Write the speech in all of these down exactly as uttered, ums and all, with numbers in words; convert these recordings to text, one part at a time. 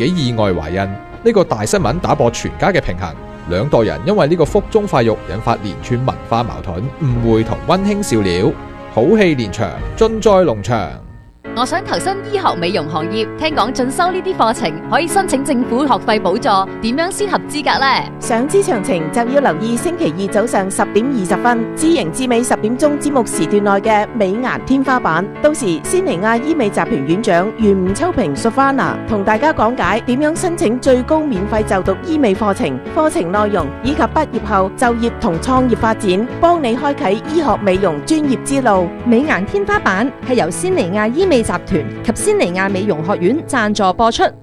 己意外懷孕。呢個大新聞打破全家嘅平衡，兩代人因為呢個腹中塊肉引發連串文化矛盾、誤會同溫馨笑料，好戲連場，盡在農場。 我想投身醫學美容行業，聽講進修呢啲課程可以申請政府學費補助，點樣先合資格呢？ 想知詳情就要留意星期二早上十點二十分，知營至美十點鐘節目時段內嘅美顏天花板。到時仙尼亞醫美集團院長袁吳秋平 Sofana 同大家講解點樣申請最高免費就讀醫美課程、課程內容以及畢業後就業同創業發展，幫你開啟醫學美容專業之路。 美顏天花板係由仙尼亞醫美集團及仙尼亞美容學院贊助播出。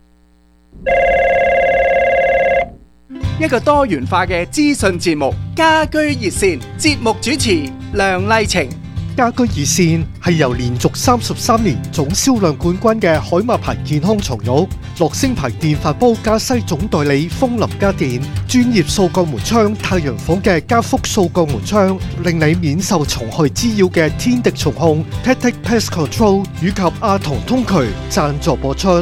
一個多元化嘅資訊節目，家居熱線，節目主持梁麗晴。 家居熱線係由連續三十三年總銷量冠軍嘅海馬牌健康床褥、樂聲牌電飯煲加西總代理風林家電、專業掃鋼門窗太陽房嘅加福掃鋼門窗，令你免受蟲害滋擾嘅天敵蟲控 Tactic Pest Control 以及阿童通渠贊助播出。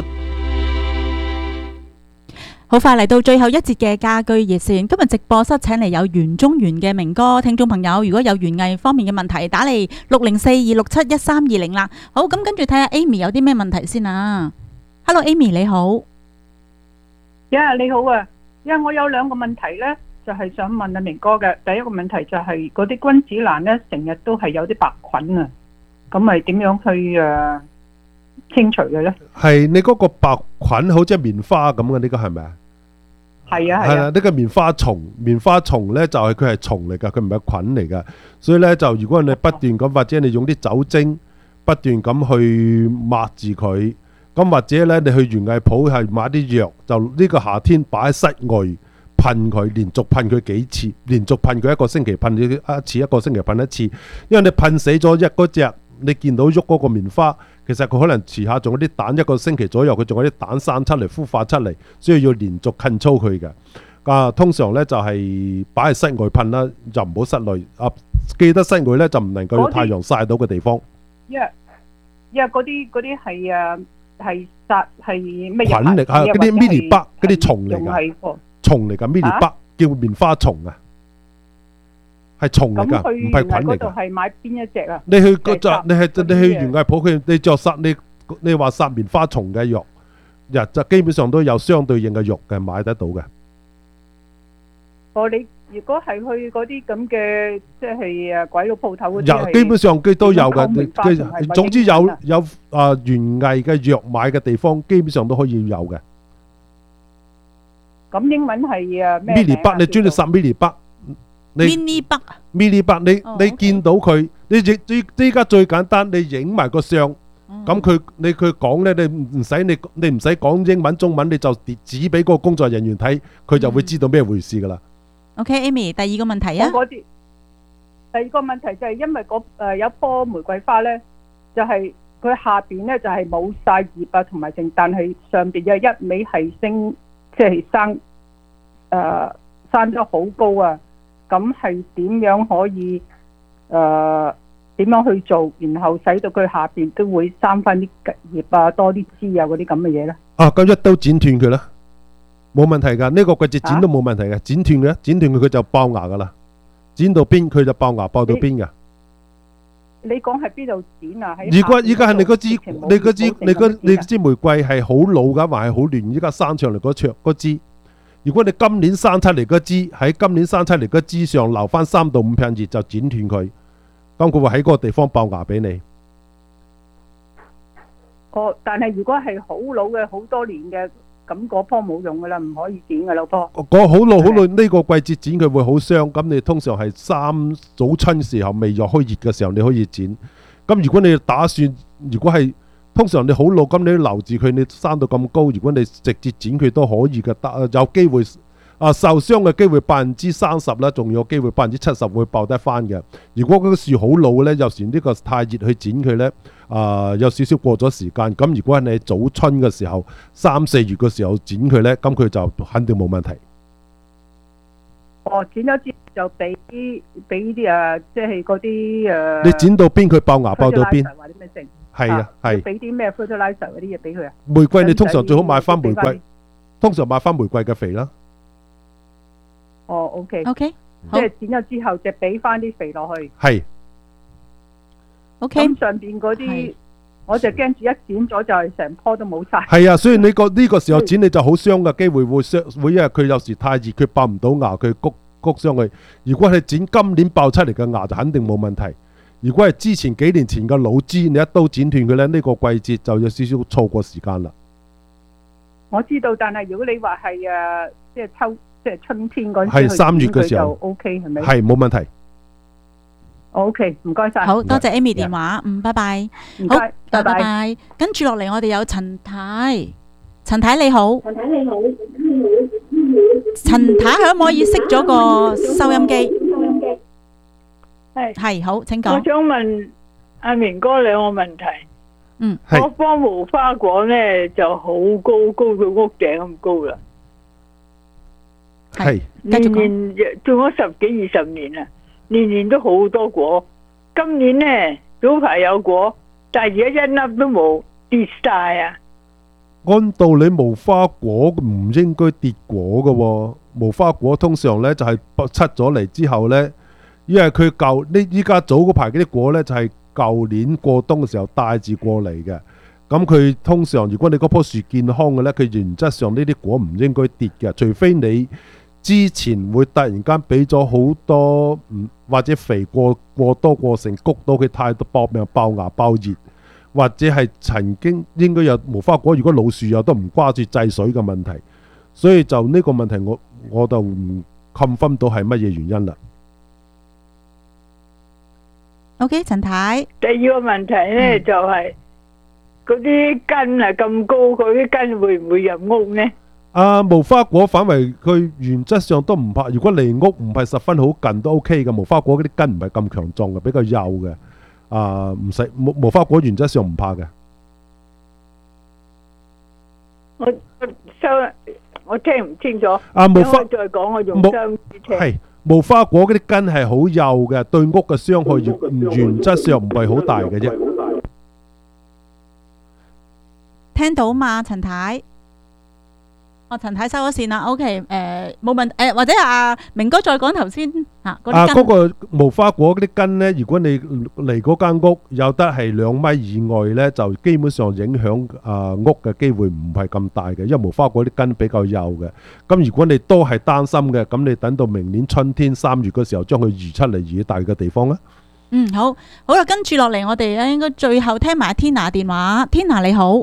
好快嚟到最後一節嘅家居熱線，今日直播室請嚟有園中園嘅明哥，聽眾朋友如果有園藝方面嘅問題，打嚟六零四二六七一三二零啦。好，咁跟住睇下 Amy 有啲咩問題先啊。Hello Amy 你好。 呀、yeah, 你好啊，因為我有兩個問題呢，就係、是、想問阿明哥嘅。第一個問題就係嗰啲君子蘭呢，成日都係有啲白菌啊，咁咪點樣去誒、呃、清除嘅呢？ 係你嗰個白菌好似棉花咁嘅，呢個係咪啊？ 係啊係啊， 呢個棉花蟲，棉花蟲呢就係佢係蟲嚟噶，佢唔係菌嚟噶。所以呢，就如果你不斷咁，或者你用啲酒精不斷咁去抹住佢，咁或者呢，你去園藝鋪係買啲藥，就呢個夏天擺喺室外噴佢，連續噴佢幾次，連續噴佢一個星期噴一次，一個星期噴一次，因為你噴死咗一嗰隻，你見到喐嗰個棉花，其實佢可能遲下仲有啲蛋，一個星期左右佢仲有啲蛋生出嚟孵化出嚟，所以要連續噴操佢嘅。啊，通常咧就係擺喺室外噴啦，就唔好室內。啊，記得室外咧就唔能夠太陽曬到嘅地方。 因為因為嗰啲嗰啲係啊係殺係咩菌嚟啊？嗰啲 millibug 嗰啲蟲嚟㗎，蟲嚟㗎 millibug 叫棉花蟲啊。係蟲嚟噶，唔係菌嚟噶。咁去園藝嗰度係買邊一隻啊？你去嗰隻，你係你去園藝鋪，佢你就殺你你話殺棉花蟲嘅藥，日就基本上都有相對應嘅藥嘅買得到嘅。 哦，你如果係去嗰啲咁嘅，即係誒鬼佬鋪頭嗰啲， 基本上佢都有嘅。總之有有啊園藝嘅藥買嘅地方，基本上都可以有嘅。 咁英文係誒咩？ millibug 你專係殺 millibug。 millibug millibug 你你見到佢，你依家最簡單，你影埋個相，咁佢你佢講咧，你唔使你你唔使講英文中文，你就指俾嗰個工作人員睇，佢就會知道咩回事噶啦。 OK Amy，第二個問題啊。 第二個問題就係因為嗰誒有一棵玫瑰花咧，就係佢下邊咧就係冇晒葉啊，同埋剩，但係上邊有一味係升，即係生誒生咗好高啊！咁係點樣可以誒點樣去做，然後使到佢下邊都會生翻啲葉啊，多啲枝啊嗰啲咁嘅嘢咧？ 啊，咁一刀剪斷佢啦，冇問題噶，呢個季節剪都冇問題嘅，剪斷佢，剪斷佢佢就爆芽噶啦，剪到邊佢就爆芽爆到邊噶。 你講係邊度剪啊？ 如果依家係你嗰支你嗰支你嗰你支玫瑰係好老噶，還係好嫩？依家生上嚟嗰撮嗰支。如果你今年生出嚟嗰枝喺今年生出嚟嗰枝上留翻三到五片葉就剪斷佢，咁佢會喺嗰個地方爆芽俾你。 哦，但係如果係好老嘅好多年嘅，咁嗰棵冇用噶啦，唔可以剪噶啦，棵。 嗰好老好老呢個季節剪佢會好傷，咁你通常係三早春時候未落開葉嘅時候你可以剪。咁如果你打算如果係通常你好老，咁你留住佢，你生到咁高，如果你直接剪佢都可以嘅，得有機會啊受傷嘅機會百分之三十啦，仲有機會百分之七十會爆得翻嘅。如果嗰個樹好老呢，有時呢個太熱去剪佢呢，啊有少少過咗時間。咁如果係你早春嘅時候，三四月嘅時候剪佢呢，咁佢就肯定冇問題。 哦，剪咗之後就俾俾啲誒，即係嗰啲誒。 你剪到邊佢爆芽爆到邊？ 係啊係要俾啲咩 fertilizer 嗰啲嘢俾佢啊？ 玫瑰你通常最好買翻玫使唔使瑰，通常買翻玫瑰嘅肥啦。 哦，OK OK， 即好係剪咗之後就俾翻啲肥落去。 係 OK， 咁上邊嗰啲係我就驚住一剪咗就係成棵都冇晒。 係啊，所以你個呢個時候剪你就好傷嘅機會會傷，會因為佢有時太熱，佢爆唔到芽，佢谷谷傷佢。如果係剪今年爆出嚟嘅芽就肯定冇問題。如果係之前幾年前嘅老枝，你一刀剪斷佢呢，呢個季節就有少少錯過時間啦。 我知道，但係如果你話係誒，即係秋即係春天嗰陣係時去三月嘅時候剪佢就 OK 係咪？ 係冇問題。 OK，唔該晒。 好多謝 Amy 電話，嗯，拜拜。好， 唔該，拜拜拜。 拜。跟住落嚟，我哋有陳太，陳太你好，陳太你好，陳太可唔可以熄咗個收音機？ 係係好，請我講。 想問阿明哥兩個問題。 嗯， 係我棵無花果咧就好高，高到屋頂咁高啦， 係繼續講。 年年種咗十幾二十年啦，年年都好多果。今年咧早排有果，但係而家一粒都冇，跌晒啊！ 按道理無花果唔應該跌果嘅喎，無花果通常呢就係出咗嚟之後呢，因為佢舊呢依家早嗰排嗰啲果呢，就係舊年過冬嘅時候帶住過嚟嘅。咁佢通常如果你嗰棵樹健康嘅呢，佢原則上呢啲果唔應該跌嘅，除非你之前會突然間俾咗好多唔或者肥過過多過剩，谷到佢太多搏命爆芽爆葉。或者係曾經應該有無花果，如果老樹有都唔掛住制水嘅問題，所以就呢個問題我我就唔 confirm 到係乜嘢原因啦。 OK，陳太， 第二個問題咧就係嗰啲根啊咁高，嗰啲根會唔會入屋呢？ 啊，無花果反為佢原則上都唔怕，如果離屋唔係十分好近都 OK 嘅。無花果嗰啲根唔係咁強壯嘅，比較幼嘅。啊，唔使無無花果原則上唔怕嘅。 我我收我聽唔清楚。 啊，無花等我再講，我用無雙耳聽。 係無花果嗰啲根係好幼嘅，對屋嘅傷害原原則上唔係好大嘅啫。 聽到嘛，陳太？哦，陳太收咗線啦。OK，誒冇問誒，或者阿明哥再講頭先嚇嗰啊， 啲根。 嗰個無花果嗰啲根呢，如果你離嗰間屋有得係兩米以外呢，就基本上影響啊屋嘅機會唔係咁大嘅，因為無花果啲根比較幼嘅。咁如果你都係擔心嘅，咁你等到明年春天三月嘅時候，將佢移出嚟移大嘅地方啦。 嗯，好，好啦，跟住落嚟，我哋咧應該最後聽埋 Tina 電話。Tina 你好，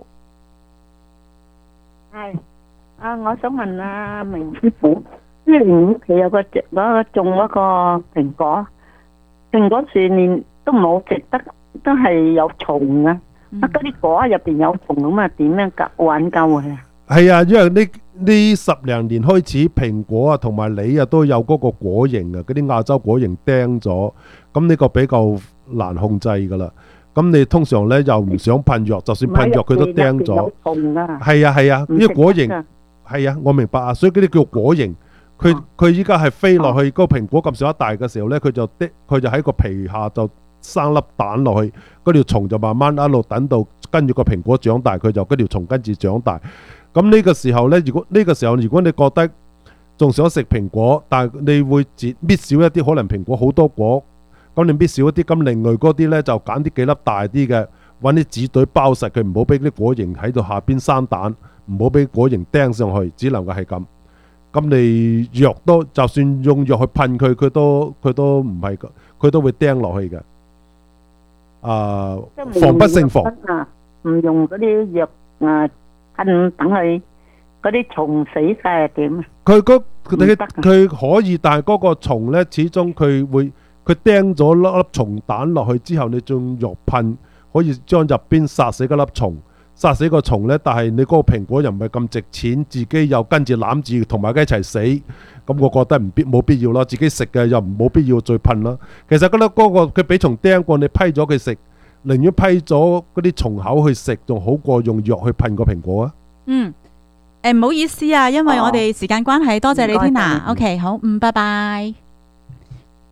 係啊，我想問阿明師傅，即係我屋企有個嗰個種嗰個蘋果，蘋果樹年都冇食得，都係有蟲啊！啊，嗰啲果入邊有蟲咁啊，點樣救挽救佢啊？ 係啊，因為呢呢十零年開始，蘋果啊同埋梨啊都有嗰個果蠅啊，嗰啲亞洲果蠅釘咗，咁呢個比較難控制噶啦。咁你通常咧又唔想噴藥，就算噴藥佢都釘咗。係啊係啊，呢個果蠅係啊，我明白啊，所以嗰啲叫果蠅。佢佢依家係飛落去嗰個蘋果咁上一大嘅時候咧，佢就的佢就喺個皮下就生粒蛋落去，嗰條蟲就慢慢一路等到跟住個蘋果長大，佢就嗰條蟲跟住長大。咁呢個時候呢，如果呢個時候如果你覺得仲想食蘋果，但係你會截搣少一啲，可能蘋果好多果，咁你搣少一啲，咁另外嗰啲呢，就揀啲幾粒大啲嘅，揾啲紙袋包實佢，唔好俾啲果蠅喺度下邊生蛋，唔好俾果蠅釘上去，只能夠係咁。咁你藥都就算用藥去噴佢，佢都佢都唔係，佢都會釘落去嘅。啊，防不勝防。 唔用嗰啲藥啊。噴等佢嗰啲蟲死晒係點啊？ 佢嗰佢佢可以，但係嗰個蟲咧，始終佢會佢釘咗粒粒蟲蛋落去之後，你仲藥噴，可以將入邊殺死嗰粒蟲，殺死個蟲咧。但係你嗰個蘋果又唔係咁值錢，自己又跟住攬住同埋佢一齊死，咁我覺得唔必冇必要啦。自己食嘅又冇必要再噴啦。其實嗰粒嗰個佢俾蟲釘過，你批咗佢食。寧願批咗嗰啲蟲口去食，仲好過用藥去噴個蘋果啊！ 嗯，誒唔好意思啊，因為我哋時間關係，多謝你 Tina。OK， 好，嗯，拜拜。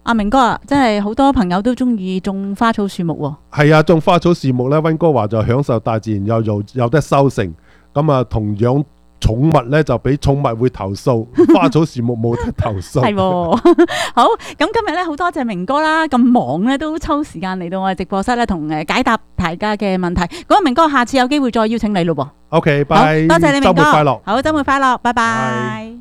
阿明哥啊，真係好多朋友都中意種花草樹木喎。 係啊，種花草樹木咧，溫哥華就享受大自然又有有得收成。咁啊，同養寵物咧就俾寵物會投訴，花草樹木冇得投訴。 係喎，好，咁今日咧好多謝明哥啦，咁忙咧都抽時間嚟到我哋直播室咧，同誒解答大家嘅問題。咁啊，明哥，下次有機會再邀請你咯喎。 OK，拜， 多謝你，明哥， 週末快樂。 好，週末快樂，拜拜。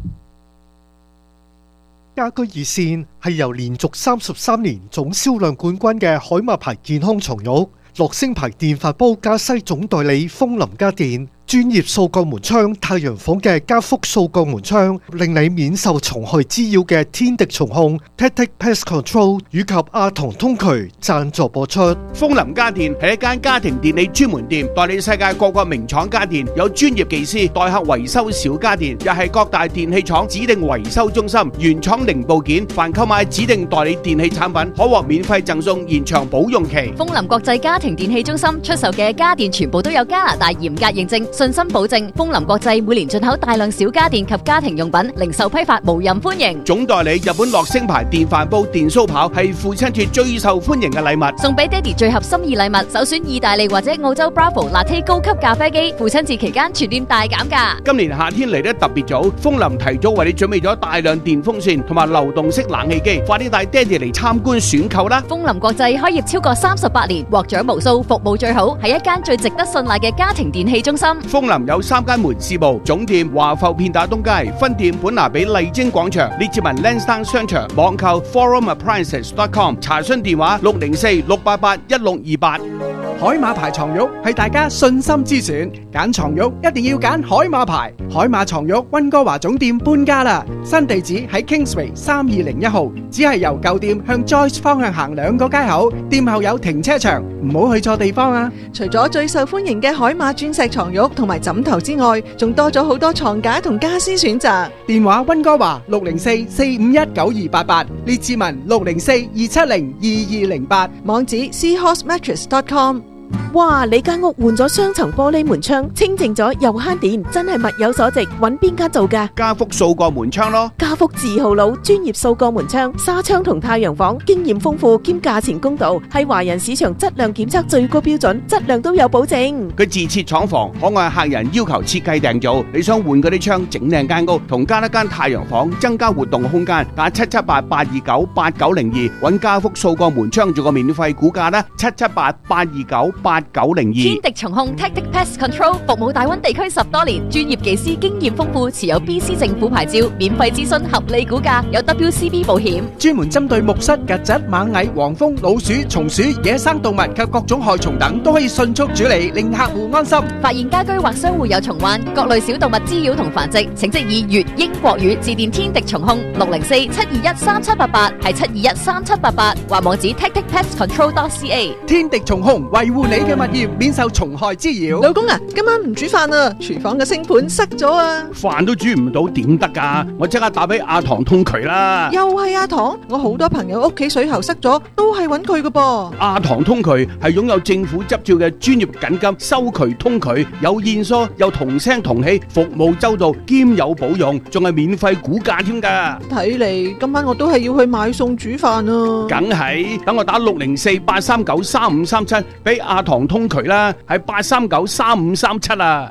家居熱線係由連續三十三年總銷量冠軍嘅海馬牌健康床褥、樂聲牌電飯煲加西總代理風林家電、專業掃鋼門窗太陽房嘅加福掃鋼門窗，令你免受蟲害滋擾嘅天敵蟲控 Tactic Pest Control 以及亞堂通渠贊助播出。 風林家電係一間家庭電器專門店，代理世界各個名廠家電，有專業技師代客維修小家電，又係各大電器廠指定維修中心，原廠零部件，凡購買指定代理電器產品，可獲免費贈送延長保用期。 風林國際家庭電器中心出售嘅家電全部都有加拿大嚴格認證，信心保證。風林國際每年進口大量小家電及家庭用品，零售批發無任歡迎。 總代理日本樂聲牌電飯煲、電燒刨係父親節最受歡迎嘅禮物， 送俾爹哋最合心意禮物，首選意大利或者澳洲 Bravo Latte 高級咖啡機。父親節期間全店大減價。 今年夏天嚟得特別早，風林提早為你準備咗大量電風扇同埋流動式冷氣機，快啲帶爹哋嚟參觀選購啦！ 風林國際開業超過三十八年，獲獎無數，服務最好，係一間最值得信賴嘅家庭電器中心。 風林有三間門市部，總店華埠片打東街，分店本拿比麗晶廣場，列治文 Lansdowne 商場，網購 forum appliances dot com， 查詢電話六零四六八八一六二八。 海馬牌床褥係大家信心之選，揀床褥一定要揀海馬牌。海馬床褥溫哥華總店搬家啦，新地址喺 Kingsway 三二零一號，只係由舊店向 Joyce 方向行兩個街口，店後有停車場，唔好去錯地方啊！ 除咗最受歡迎嘅海馬鑽石床褥同埋枕頭之外，仲多咗好多床架同家私選擇。 電話溫哥華六零四四五一九二八八，列治文六零四二七零二二零八， 網址 seahorse mattress dot com。 哇！你間屋換咗雙層玻璃門窗，清淨咗又慳電，真係物有所值。揾邊間做㗎？ 家福掃鋼門窗咯。 家福字號佬，專業掃鋼門窗、紗窗同太陽房，經驗豐富兼價錢公道，係華人市場質量檢測最高標準，質量都有保證。 佢自設廠房，可按客人要求設計訂造。你想換嗰啲窗，整靚間屋，同加一間太陽房，增加活動空間，打七七八八二九八九零二，揾家福掃鋼門窗做個免費估價啦，七七八八二九八九零二。 天敵蟲控 Tactic Pest Control 服務大溫地區十多年，專業技師經驗豐富，持有 B C 政府牌照，免費諮詢合理估價，有 W C B 保險， 專門針對木虱、曱甴、螞蟻、黃蜂、老鼠、松鼠、野生動物及各種害蟲等，都可以迅速處理，令客戶安心。 發現家居或商戶有蟲患，各類小動物滋擾同繁殖，請即以粵英國語致電天敵蟲控六零四七二一三七八八，係七二一三七八八，或網址 tactic pest control dot c a。 天敵蟲控維護你嘅物業免受蟲害滋擾。 老公啊，今晚唔煮飯啊，廚房嘅星盤塞咗啊！ 飯都煮唔到點得㗎？我即刻打俾亞堂通渠啦！ 又係亞堂，我好多朋友屋企水喉塞咗，都係揾佢㗎噃。 亞堂通渠係擁有政府執照嘅專業緊急收渠通渠，有現疏又同聲同氣，服務周到兼有保用，仲係免費估價添㗎。 睇嚟今晚我都係要去買餸煮飯啊！ 梗係，等我打六零四八三九三五三七俾亞堂通渠啦，係八三九三五三七啊！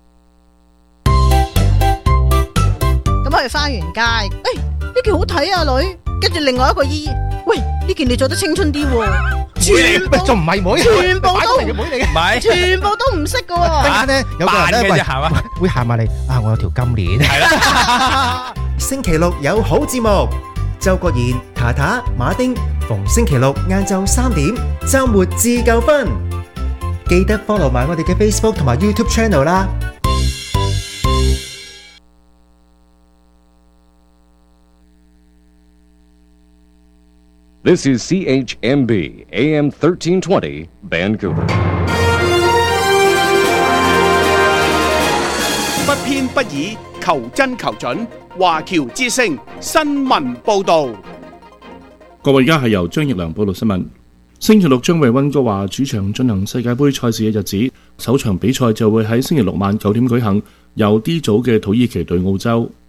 咁我哋花園街，誒呢件好睇啊女，跟住另外一個姨，喂呢件你做得青春啲喎，全部仲唔係妹， 全部都妹嚟嘅，唔係， 全部都唔識㗎喎。 陣間咧有個人咧喂會行埋嚟啊！我有條金鏈，係啦。星期六有好節目，周國賢、塔塔、馬丁，逢星期六晏晝三點，週末自夠分。記得 follow 埋我哋嘅 Facebook 同埋 YouTube channel 啦。 This is C H M B A M thirteen twenty Vancouver。 不偏不倚，求真求準，華僑之聲新聞報導。 各位，而家係由張奕良報道新聞。星期六將為溫哥華主場進行世界盃賽事嘅日子，首場比賽就會喺星期六晚九點舉行，由 D 組嘅土耳其對澳洲。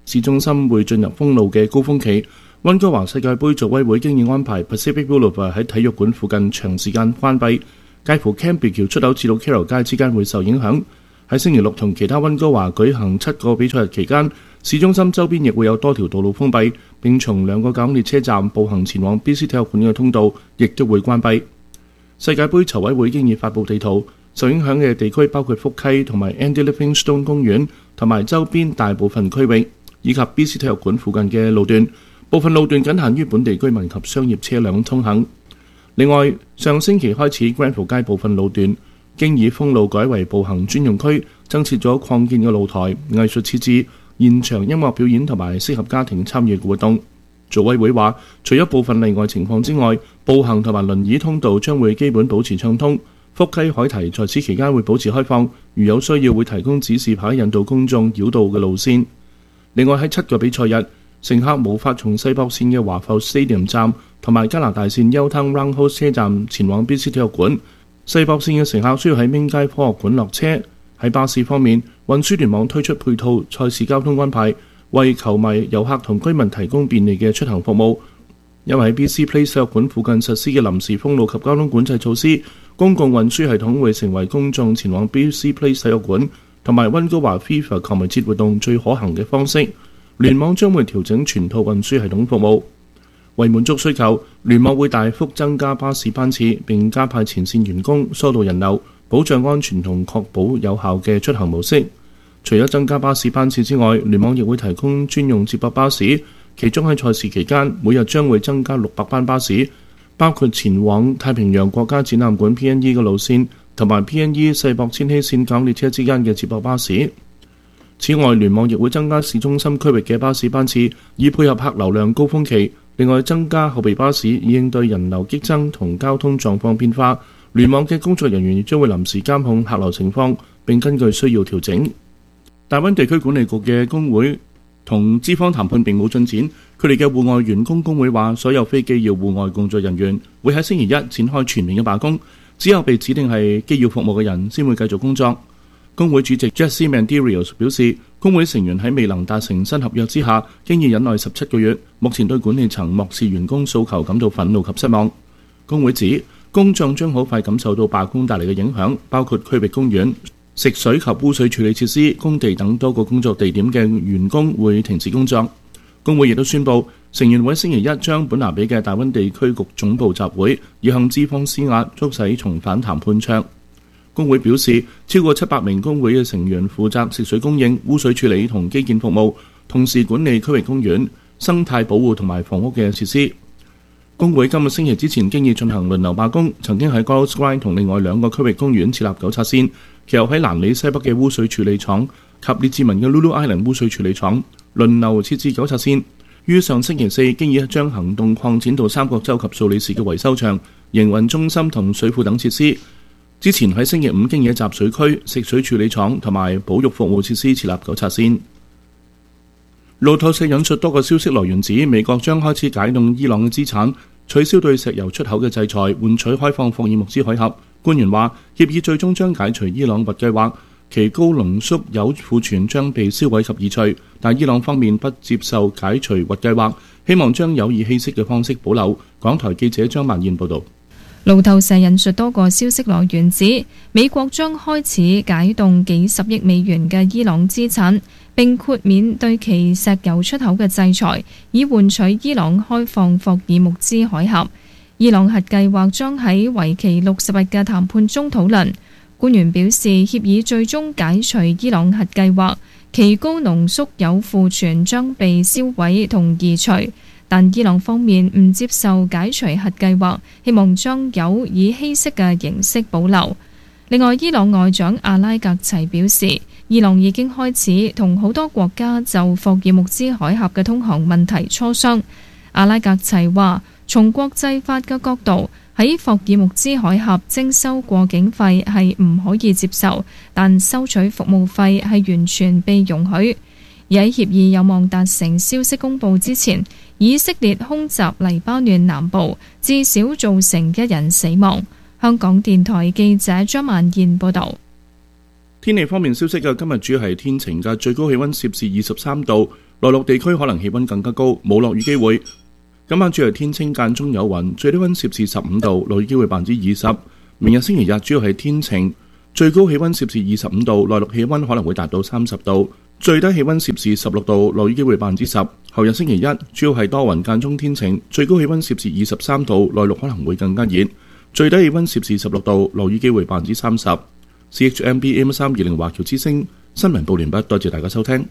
市中心會進入封路嘅高峰期。溫哥華世界盃組委會經已安排 Pacific Boulevard 喺體育館附近長時間關閉，介乎 Cambie 橋出口至到 Carroll 街之間會受影響。喺星期六同其他溫哥華舉行七個比賽日期間，市中心周邊亦會有多條道路封閉，並從兩個架空列車站步行前往 B C 體育館嘅通道亦都會關閉。世界盃籌委會經已發布地圖，受影響嘅地區包括福溪同埋 Andy Livingstone 公園同埋周邊大部分區域，以及 B C 體育館附近嘅路段。部分路段僅限於本地居民及商業車輛通行。另外，上星期開始 Granville 街部分路段經以封路改為步行專用區，增設咗擴建嘅露台、藝術設置、現場音樂表演同埋適合家庭參與嘅活動。組委會話，除咗部分例外情況之外，步行同埋輪椅通道將會基本保持暢通。福溪海堤在此期間會保持開放，如有需要會提供指示牌引導公眾繞道嘅路線。另外喺七個比賽日，乘客無法從西北線嘅華埠 Stadium 站同埋加拿大線休灘 Roundhouse 車站前往 B C 體育館。西北線嘅乘客需要喺明街科學館落車。喺巴士方面，運輸聯網推出配套賽事交通安排，為球迷、遊客同居民提供便利嘅出行服務。因為喺 B C Place 體育館附近實施嘅臨時封路及交通管制措施，公共運輸系統會成為公眾前往 B C Place 體育館同埋溫哥華 FIFA 球迷節活動最可行嘅方式。聯網將會調整全套運輸系統服務，為滿足需求，聯網會大幅增加巴士班次，並加派前線員工疏導人流，保障安全同確保有效嘅出行模式。除咗增加巴士班次之外，聯網亦會提供專用接駁巴士，其中喺賽事期間每日將會增加六百班巴士，包括前往太平洋國家展覽館 P N E 嘅路線同埋 P N E 世博千禧線港列車之間嘅接駁巴士。此外，聯網亦會增加市中心區域嘅巴士班次，以配合客流量高峰期。另外，增加後備巴士，以應對人流激增同交通狀況變化。聯網嘅工作人員亦將會臨時監控客流情況，並根據需要調整。大溫地區管理局嘅工會同資方談判並冇進展。佢哋嘅戶外員工工會話，所有非機要戶外工作人員會喺星期一展開全面嘅罷工，只有被指定係機要服務嘅人先會繼續工作。工會主席 Jesse Manderios 表示，工會成員喺未能達成新合約之下，經已忍耐十七個月，目前對管理層漠視員工訴求感到憤怒及失望。工會指，公眾將好快感受到罷工帶嚟嘅影響，包括區域公園、食水及污水處理設施、工地等多個工作地點嘅員工會停止工作。工會亦都宣布，成員會星期一將本拿比嘅大溫地區局總部集會，以向資方施壓，促使重返談判桌。工會表示，超過七百名工會嘅成員負責食水供應、污水處理同基建服務，同時管理區域公園、生態保護同埋房屋嘅設施。工會今個星期之前經已進行輪流罷工，曾經喺 Gallows Grind 同另外兩個區域公園設立糾察線，其後喺蘭里西北嘅污水處理廠及列治文嘅 Lulu Island 污水處理廠輪流設置糾察線。於上星期四經已將行動擴展到三角洲及素里士嘅維修場、營運中心同水庫等設施。之前喺星期五經已喺集水區、食水處理廠同埋保育服務設施設立糾察線。路透社引述多個消息來源指，美國將開始解凍伊朗嘅資產，取消對石油出口嘅制裁，換取開放霍爾木茲海峽。官員話，協議最終將解除伊朗核計劃，其高濃縮鈾庫存將被銷毀及移除，但伊朗方面不接受解除核計劃，希望將鈾以稀釋嘅方式保留。港台記者張曼燕報導。 路透社引述多個消息來源指，美國將開始解凍幾十億美元嘅伊朗資產，並豁免對其石油出口嘅制裁，以換取伊朗開放霍爾木茲海峽。伊朗核計劃將喺為期六十日嘅談判中討論。官員表示，協議最終解除伊朗核計劃，其高濃縮鈾庫存將被銷毀同移除。但伊朗方面唔接受解除核計劃，希望將鈾以稀釋嘅形式保留。另外，伊朗外長阿拉格齊表示，伊朗已經開始同好多國家就霍爾木茲海峽嘅通航問題磋商。阿拉格齊話，從國際法嘅角度，喺霍爾木茲海峽徵收過境費係唔可以接受，但收取服務費係完全被容許。而喺協議有望達成消息公佈之前，以色列空襲黎巴嫩南部，至少造成一人死亡。香港電台記者張曼燕報導。 天氣方面消息嘅，今日主要係天晴嘅，最高氣溫攝氏二十三度，內陸地區可能氣溫更加高，冇落雨機會。今晚主要係天清間中有雲，最低溫攝氏十五度，落雨機會百分之二十。明日星期日主要係天晴，最高氣溫攝氏二十五度，內陸氣溫可能會達到三十度，最低氣溫攝氏十六度，落雨機會百分之十。後日星期一主要係多雲間中天晴，最高氣溫攝氏二十三度，內陸可能會更加熱，最低氣溫攝氏十六度，落雨機會百分之三十。C H M B A M 三二零華僑之聲新聞報完畢，多謝大家收聽。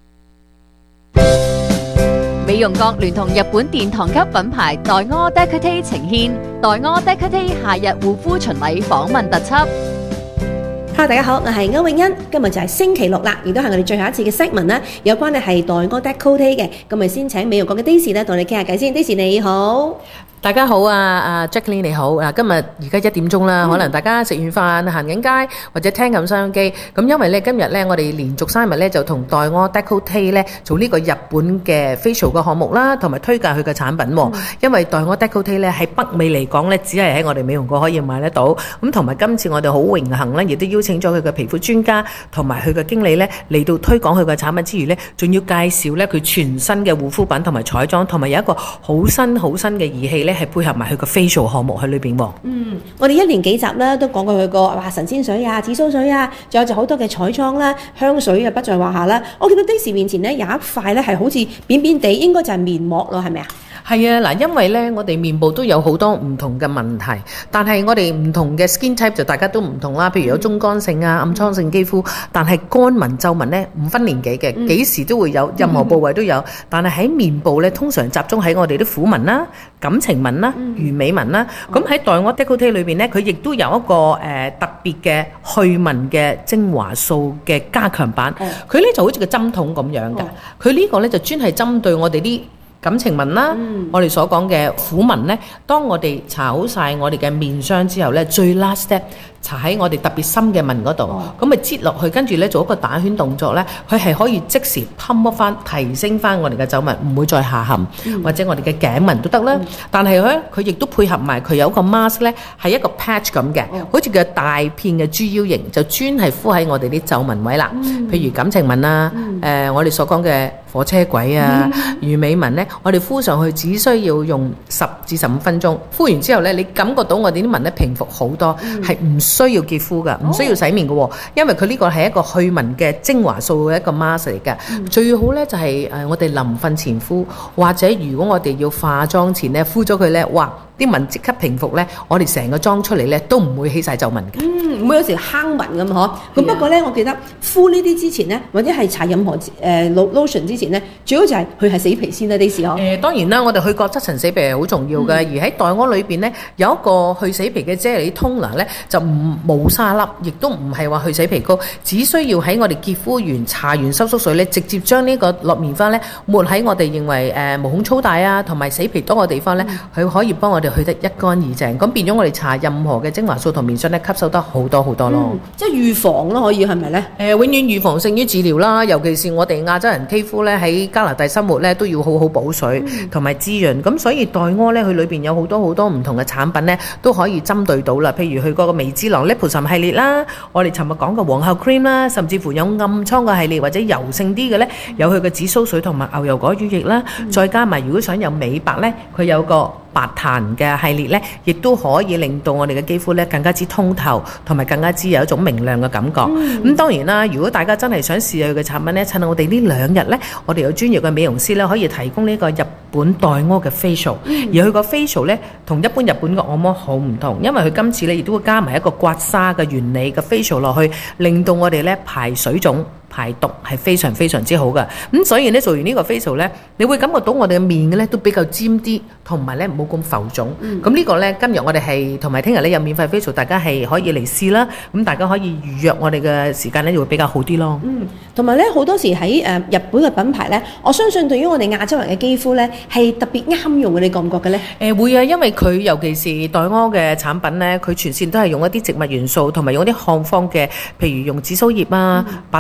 美容閣聯同日本殿堂級品牌黛柯 Decote 呈獻黛柯 Decote 夏日護膚巡禮訪問特輯。 Hello， 大家好，我係歐永欣，今日就係星期六啦，亦都係我哋最後一次嘅 segment啦，有關嘅係黛柯 Decote 嘅，咁咪先請美容閣嘅 Daisy 咧同你傾下偈先。Daisy 你好。 大家好啊，啊 Jacqueline 你好，啊今日而家一點鐘啦，可能大家食完飯行緊街或者聽緊收音機，咁因為咧今日咧我哋連續三日咧就同黛柯 Decote 咧做呢個日本嘅 facial 嘅項目啦，同埋推介佢嘅產品喎。因為黛柯 Decote 咧喺北美嚟講咧，只係喺我哋美容閣可以買得到。咁同埋今次我哋好榮幸咧，亦都邀請咗佢嘅皮膚專家同埋佢嘅經理咧嚟到推廣佢嘅產品之餘咧，仲要介紹咧佢全新嘅護膚品同埋彩妝，同埋有一個好新好新嘅儀器咧。係配合埋佢個 facial 項目喺裏邊喎。 嗯，我哋一連幾集咧都講過佢個話神仙水啊、紫蘇水啊，仲有就好多嘅彩妝啦、香水啊，不在話下啦。我見到 Daisy 面前咧有一塊咧係好似扁扁地，應該就係面膜咯，係咪啊？ 係啊，嗱，因為咧我哋面部都有好多唔同嘅問題，但係我哋唔同嘅 skin type 就大家都唔同啦。譬如有中乾性啊、暗瘡性肌膚，但係乾紋、皺紋咧唔分年紀嘅，幾時都會有，任何部位都有。但係喺面部咧，通常集中喺我哋啲苦紋啦、感情紋啦、完美紋啦。咁喺黛柯 Decote 裏邊咧，佢亦都有一個誒、呃、特別嘅去紋嘅精華素嘅加強版。佢咧就好似個針筒咁樣㗎。佢呢個咧就專係針對我哋啲感情紋啦，嗯、我哋所講嘅苦紋咧，當我哋搽好晒我哋嘅面霜之後咧，最 last step 搽喺我哋特別深嘅紋嗰度，咁咪擠落去，跟住咧做一個打圈動作咧，佢係可以即時 pump 翻，提升翻我哋嘅皺紋，唔會再下陷，嗯、或者我哋嘅頸紋都得啦。嗯、但係咧，佢亦都配合埋佢有一個 mask 咧，係一個 patch 咁嘅，嗯、好似叫大片嘅豬腰形，就專係敷喺我哋啲皺紋位啦。嗯、譬如感情紋啊，誒、嗯呃、我哋所講嘅火車軌啊、嗯、完美紋咧，我哋敷上去只需要用十至十五分鐘，敷完之後咧，你感覺到我哋啲紋咧平復好多，係唔、嗯、需要潔膚噶，唔需要洗面噶，哦、因為佢呢個係一個去紋嘅精華素嘅一個 mask 嚟嘅。嗯、最好咧就係誒我哋臨瞓前敷，或者如果我哋要化妝前咧敷咗佢咧，哇！啲紋即刻平復咧，我哋成個妝出嚟咧都唔會起晒皺紋嘅。 嗯，唔會有時坑紋咁嗬。咁不過咧，我記得敷呢啲之前咧，或者係搽任何誒 lotion 之前咧，最好就係去係死皮先啦，啲事嗬。誒當然啦，我哋去角質層死皮係好重要嘅。嗯、而喺黛柯裏邊咧，有一個去死皮嘅啫喱 toner 咧，就唔冇沙粒，亦都唔係話去死皮膏，只需要喺我哋潔膚完搽完收縮水咧，直接將呢個落棉花咧抹喺我哋認為誒毛孔粗大啊同埋死皮多嘅地方咧，佢、嗯、可以幫我哋去得一乾二淨，咁變咗我哋搽任何嘅精華素同面霜咧，吸收得好多好多咯。 嗯、即係預防咯，可以係咪咧？誒、 呃，永遠預防勝於治療啦。尤其是我哋亞洲人肌膚咧，喺加拿大生活咧，都要好好補水同埋、嗯、滋潤。咁所以黛柯咧，佢裏邊有好多好多唔同嘅產品咧，都可以針對到啦。譬如佢嗰個微脂囊 Liposome 系列啦，我哋尋日講嘅皇后 cream 啦，甚至乎有暗瘡嘅系列或者油性啲嘅咧，有佢嘅紫蘇水同埋牛油果乳液啦，嗯、再加埋如果想有美白咧，佢有個白檀嘅系列咧，亦都可以令到我哋嘅肌膚咧更加之通透，同埋更加之有一種明亮嘅感覺。咁、嗯、當然啦，如果大家真係想試下佢嘅產品咧，趁我哋呢兩日咧，我哋有專業嘅美容師咧，可以提供呢個日本黛柯嘅 facial，、嗯、而佢個 facial 咧同一般日本嘅按摩好唔同，因為佢今次咧亦都會加埋一個刮痧嘅原理嘅 facial 落去，令到我哋咧排水腫排毒係非常非常之好嘅。咁、嗯、所以咧做完呢個 facial 咧，你會感覺到我哋嘅面嘅咧都比較尖啲，同埋咧冇咁浮腫。咁、嗯、呢個咧今日我哋係同埋聽日咧有免費 facial，大家係可以嚟試啦。咁大家可以預約我哋嘅時間咧，就會比較好啲咯。 嗯，同埋咧好多時喺誒日本嘅品牌咧，我相信對於我哋亞洲人嘅肌膚咧係特別啱用嘅，你覺唔覺嘅咧？誒、 呃、會啊，因為佢尤其是黛柯嘅產品咧，佢全線都係用一啲植物元素，同埋用一啲漢方嘅，譬如用紫蘇葉啊、嗯、白白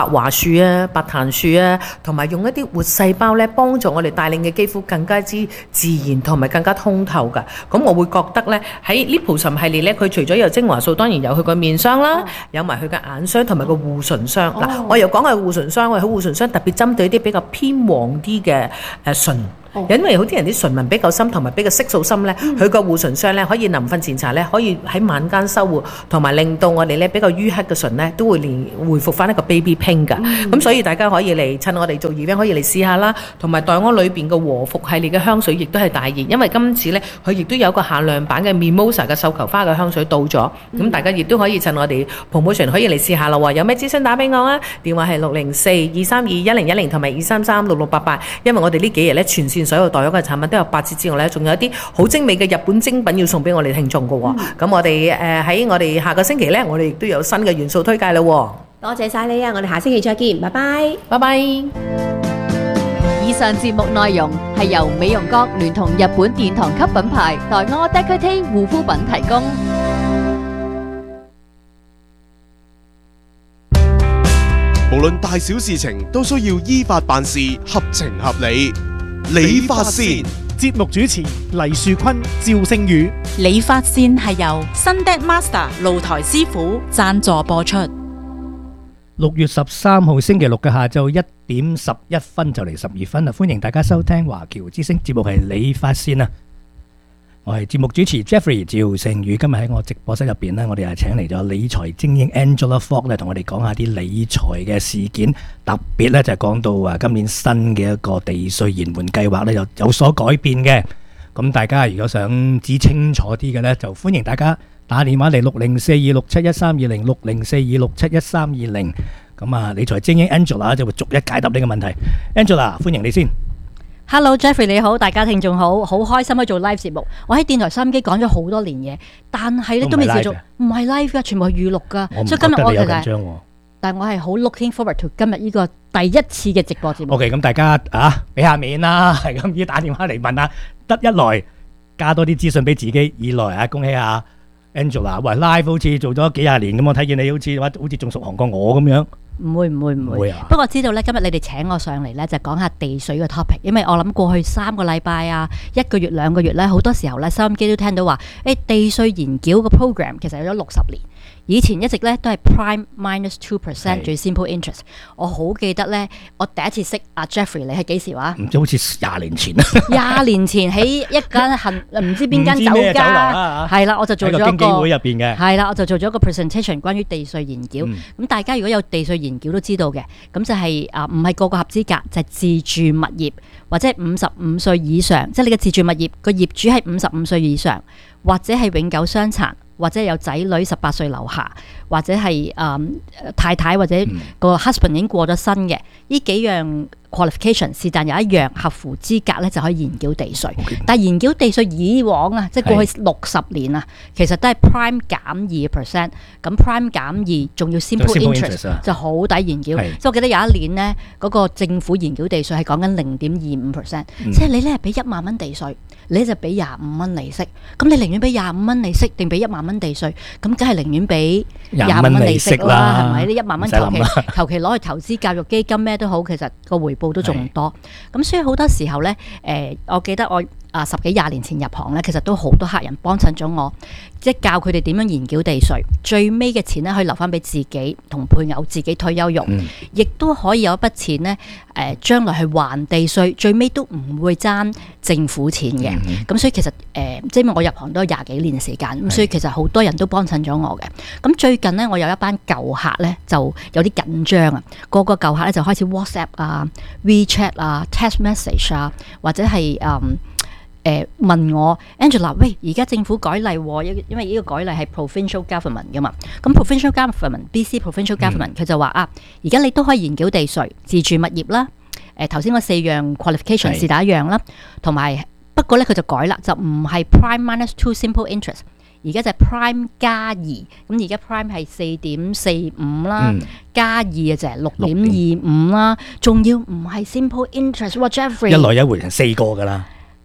華樹啊、白檀樹啊，同埋用一啲活細胞咧，幫助我哋帶領嘅肌膚更加之自然同埋更加通透㗎。咁我會覺得咧喺 Liposome 系列咧，佢除咗有精華素，當然有佢個面霜啦，有埋佢嘅眼霜同埋個護唇霜。嗱、哦，我又講下護唇霜，我哋護唇霜特別針對啲比較偏黃啲嘅誒唇。因為好啲人啲唇紋比較深同埋比較色素深咧，佢個護唇霜咧可以臨瞓前搽咧，可以喺晚間修護，同埋令到我哋咧比較淤黑嘅唇咧都會連恢復翻一個 baby pink 㗎。咁、嗯、所以大家可以嚟趁我哋做 event 可以嚟試下啦。同埋黛安裏邊嘅和服系列嘅香水亦都係大熱，因為今次咧佢亦都有個限量版嘅 Mimosa 嘅繡球花嘅香水到咗，咁、嗯、大家亦都可以趁我哋 promotion 可以嚟試下啦喎。有咩諮詢打俾我啊？電話係六零四二三二一零一零同埋二三三六六八八。因為我哋呢幾日咧全線所有代咗嘅產品都有八折之外咧，仲有一啲好精美嘅日本精品要送俾我哋聽眾嘅喎。咁、嗯、我哋誒喺我哋下個星期咧，我哋亦都有新嘅元素推介啦。多謝晒你啊！我哋下星期再見，拜拜， 拜拜。 以上節目內容係由美容閣聯同日本殿堂級品牌黛安 Decote 護膚品提供。 無論大小事情都需要依法辦事，合情合理。理髮線節目主持黎樹坤、趙聖宇。 理髮線係由 Sundeck Master 露台師傅贊助播出。 六月十三號星期六嘅下晝一點十一分就嚟十二分啦！歡迎大家收聽華僑之聲節目係理髮線啊！我係節目主持 Jeffrey 趙聖宇，今日喺我直播室入邊呢，我哋係請嚟咗理財精英 Angela Fogg 咧，同我哋講下啲理財嘅事件，特別咧就係講到啊今年新嘅一個地稅延緩計劃咧有有所改變嘅。咁大家如果想知清楚啲嘅咧，就歡迎大家打電話嚟六零四二六七一三二零六零四二六七一三二零。咁啊，理財精英 Angela 就會逐一解答呢個問題。Angela，歡迎你先。 Hello Jeffrey 你好，大家聽眾好，好開心去做 live 節目。我喺電台收音機講咗好多年嘢，但係咧都未試做，唔係 live 噶，全部係預錄噶。所以今日我哋係，但係我係好 looking forward to 今日呢個第一次嘅直播節目。 OK，咁大家啊，俾下面啦，係咁依打電話嚟問下，得一來加多啲資訊俾自己，二來啊恭喜下 Angela， 喂 live 好似做咗幾廿年咁，我睇見你好似話好似仲熟行過我咁樣。 唔會唔會唔會， 會啊、 不過知道咧，今日你哋請我上嚟咧，就講下地稅嘅 topic，因為我諗過去三個禮拜啊，一個月兩個月咧，好多時候咧，收音機都聽到話，誒地稅延繳個 program 其實有咗六十年。以前一直咧都係 prime minus two percent 最 simple interest。我好記得咧，我第一次識阿 Jeffrey， 你係幾時話？ 唔知好似廿年前啊！ 廿年前喺一間行唔知邊間酒家，係啦，我就做咗一個經紀會入邊嘅， 係啦，我就做咗一個 presentation 關於地稅延繳。咁、嗯、大家如果有地稅延繳都知道嘅，咁就係啊唔係個個合資格，就係、是、自住物業或者五十五歲以上，即、就、係、是、你嘅自住物業個業主係五十五歲以上，或者係永久傷殘。或者有仔女十八歲樓下，或者係誒、嗯、太太或者個 husband 已經過咗身嘅，呢、嗯、幾樣 qualification 是但有一樣合乎資格咧，就可以延繳地稅。Okay. 但係延繳地稅以往啊，即係過去六十年啊，其實都係 prime 減二 percent， 咁 prime 減二仲要 simple interest 就好抵延繳。所以我記得有一年呢，嗰、那個政府延繳地稅係講緊零點二五 percent， 即係你咧係俾一萬蚊地稅，你就俾廿五蚊利息。咁你寧願俾廿五蚊利息定俾一萬蚊地稅？咁梗係寧願俾廿五蚊利息啦，係咪？呢一萬蚊求其求其攞去投資教育基金咩都好，其實個回報都仲多。咁所以好多時候咧，誒、呃，我記得我啊十幾廿年前入行咧，其實都好多客人幫襯咗我，即係教佢哋點樣延繳地稅，最尾嘅錢咧可以留翻俾自己同配偶自己退休用，亦、嗯、都可以有一筆錢咧，誒、呃，將來去還地稅，最尾都唔會爭政府錢嘅。咁、嗯、所以其實誒、呃，即係我入行都有廿幾年嘅時間，咁所以其實好多人都幫襯咗我嘅。咁最近呢，我有一班舊客咧就有啲緊張啊，個個舊客咧就開始 WhatsApp 啊、WeChat 啊、Text Message 啊，或者係誒。嗯誒、呃、問我 Angela， 喂，而家政府改例喎，因為呢個改例係 provincial government 噶嘛，咁 provincial government，B C provincial government，佢、嗯、就話啊，而家你都可以延繳地稅，自住物業啦，誒頭先嗰四樣 qualification 是第一樣啦，同埋不過咧佢就改啦，就唔係 prime minus two simple interest， 而家就係 prime 加二，咁而家 prime 係四點四五啦，加二嘅就係六點二五啦，仲要唔係 simple interest，哇 Jeffrey， 一來一回成四個噶啦。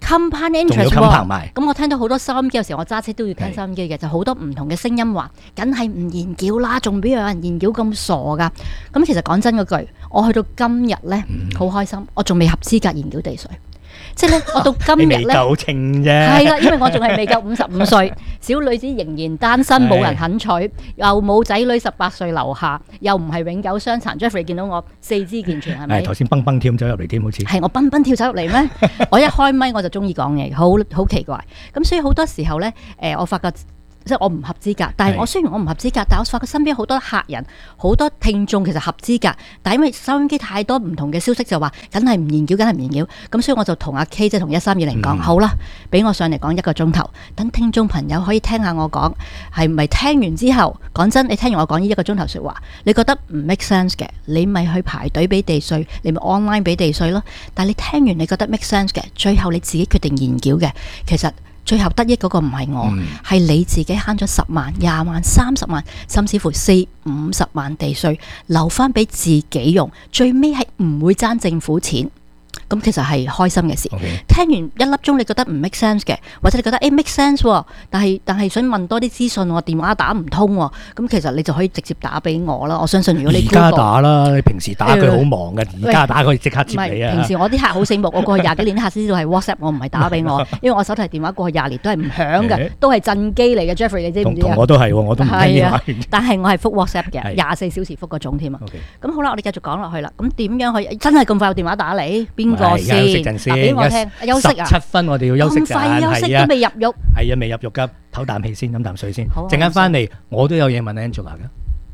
compound 仲要 interest compound 埋喎，咁我聽到好多收音機，有時我揸車都要聽收音機嘅，就好多唔同嘅聲音話，梗係唔研繳啦，仲邊有人研繳咁傻噶？咁其實講真嗰句，我去到今日咧，好開心，我仲未合資格研繳地稅。即係咧，我到今日咧， 你未夠稱啫。 係啦，因為我仲係未夠五十五歲，小女子仍然單身，冇人肯娶，又冇仔女十八歲樓下，又唔係永久傷殘。Jeffrey 見到我四肢健全係咪？ 係頭先蹦蹦跳走入嚟添，好似係我蹦蹦跳走入嚟咩？我一開咪我就中意講嘢，好好奇怪。咁所以好多時候咧，誒，我發覺。即係我唔合資格，但係我雖然我唔合資格，但係我發覺身邊好多客人、好多聽眾其實合資格，但係因為收音機太多唔同嘅消息就話，梗係唔研繳，梗係唔研繳，咁所以我就同阿 K 即係同一三二零講，好啦，俾我上嚟講一個鐘頭，等聽眾朋友可以聽下我講，係咪聽完之後，講真，你聽完我講呢一個鐘頭説話，你覺得唔 make sense 嘅，你咪去排隊俾地稅，你咪 online 俾地稅咯。但係你聽完你覺得 make sense 嘅，最後你自己決定研繳嘅，其實。最後得益嗰個唔係我，係、嗯、你自己慳咗十萬、廿萬、三十萬，甚至乎四五十萬地稅，留翻俾自己用，最尾係唔會爭政府錢。咁其實係開心嘅事。Okay. 聽完一粒鐘，你覺得唔 make sense 嘅，或者你覺得誒、欸、make sense 喎，但係但係想問多啲資訊，我電話打唔通喎，咁其實你就可以直接打俾我啦。我相信如果你而家打啦，你平時打佢好忙嘅，而家打佢即刻接你啊。 平時我啲客好醒目，我過去廿幾年啲客先知道係 WhatsApp， 我唔係打俾我，因為我手提電話過去廿年都係唔響嘅，都係震機嚟嘅。Jeffrey 你知唔知啊？ 我都係，我都唔聽電話。 但係我係覆 WhatsApp 嘅，廿四小時覆嗰種添啊。咁好啦，我哋繼續講落去啦。咁點樣可以真係咁快有電話打嚟？邊個先？嗱，俾我聽，休息啊！ 十七分我哋要休息㗎， 咁快休息都未入獄。 係啊，未入獄㗎，唞啖氣先，飲啖水先。陣間翻嚟，我都有嘢問 Angela 㗎。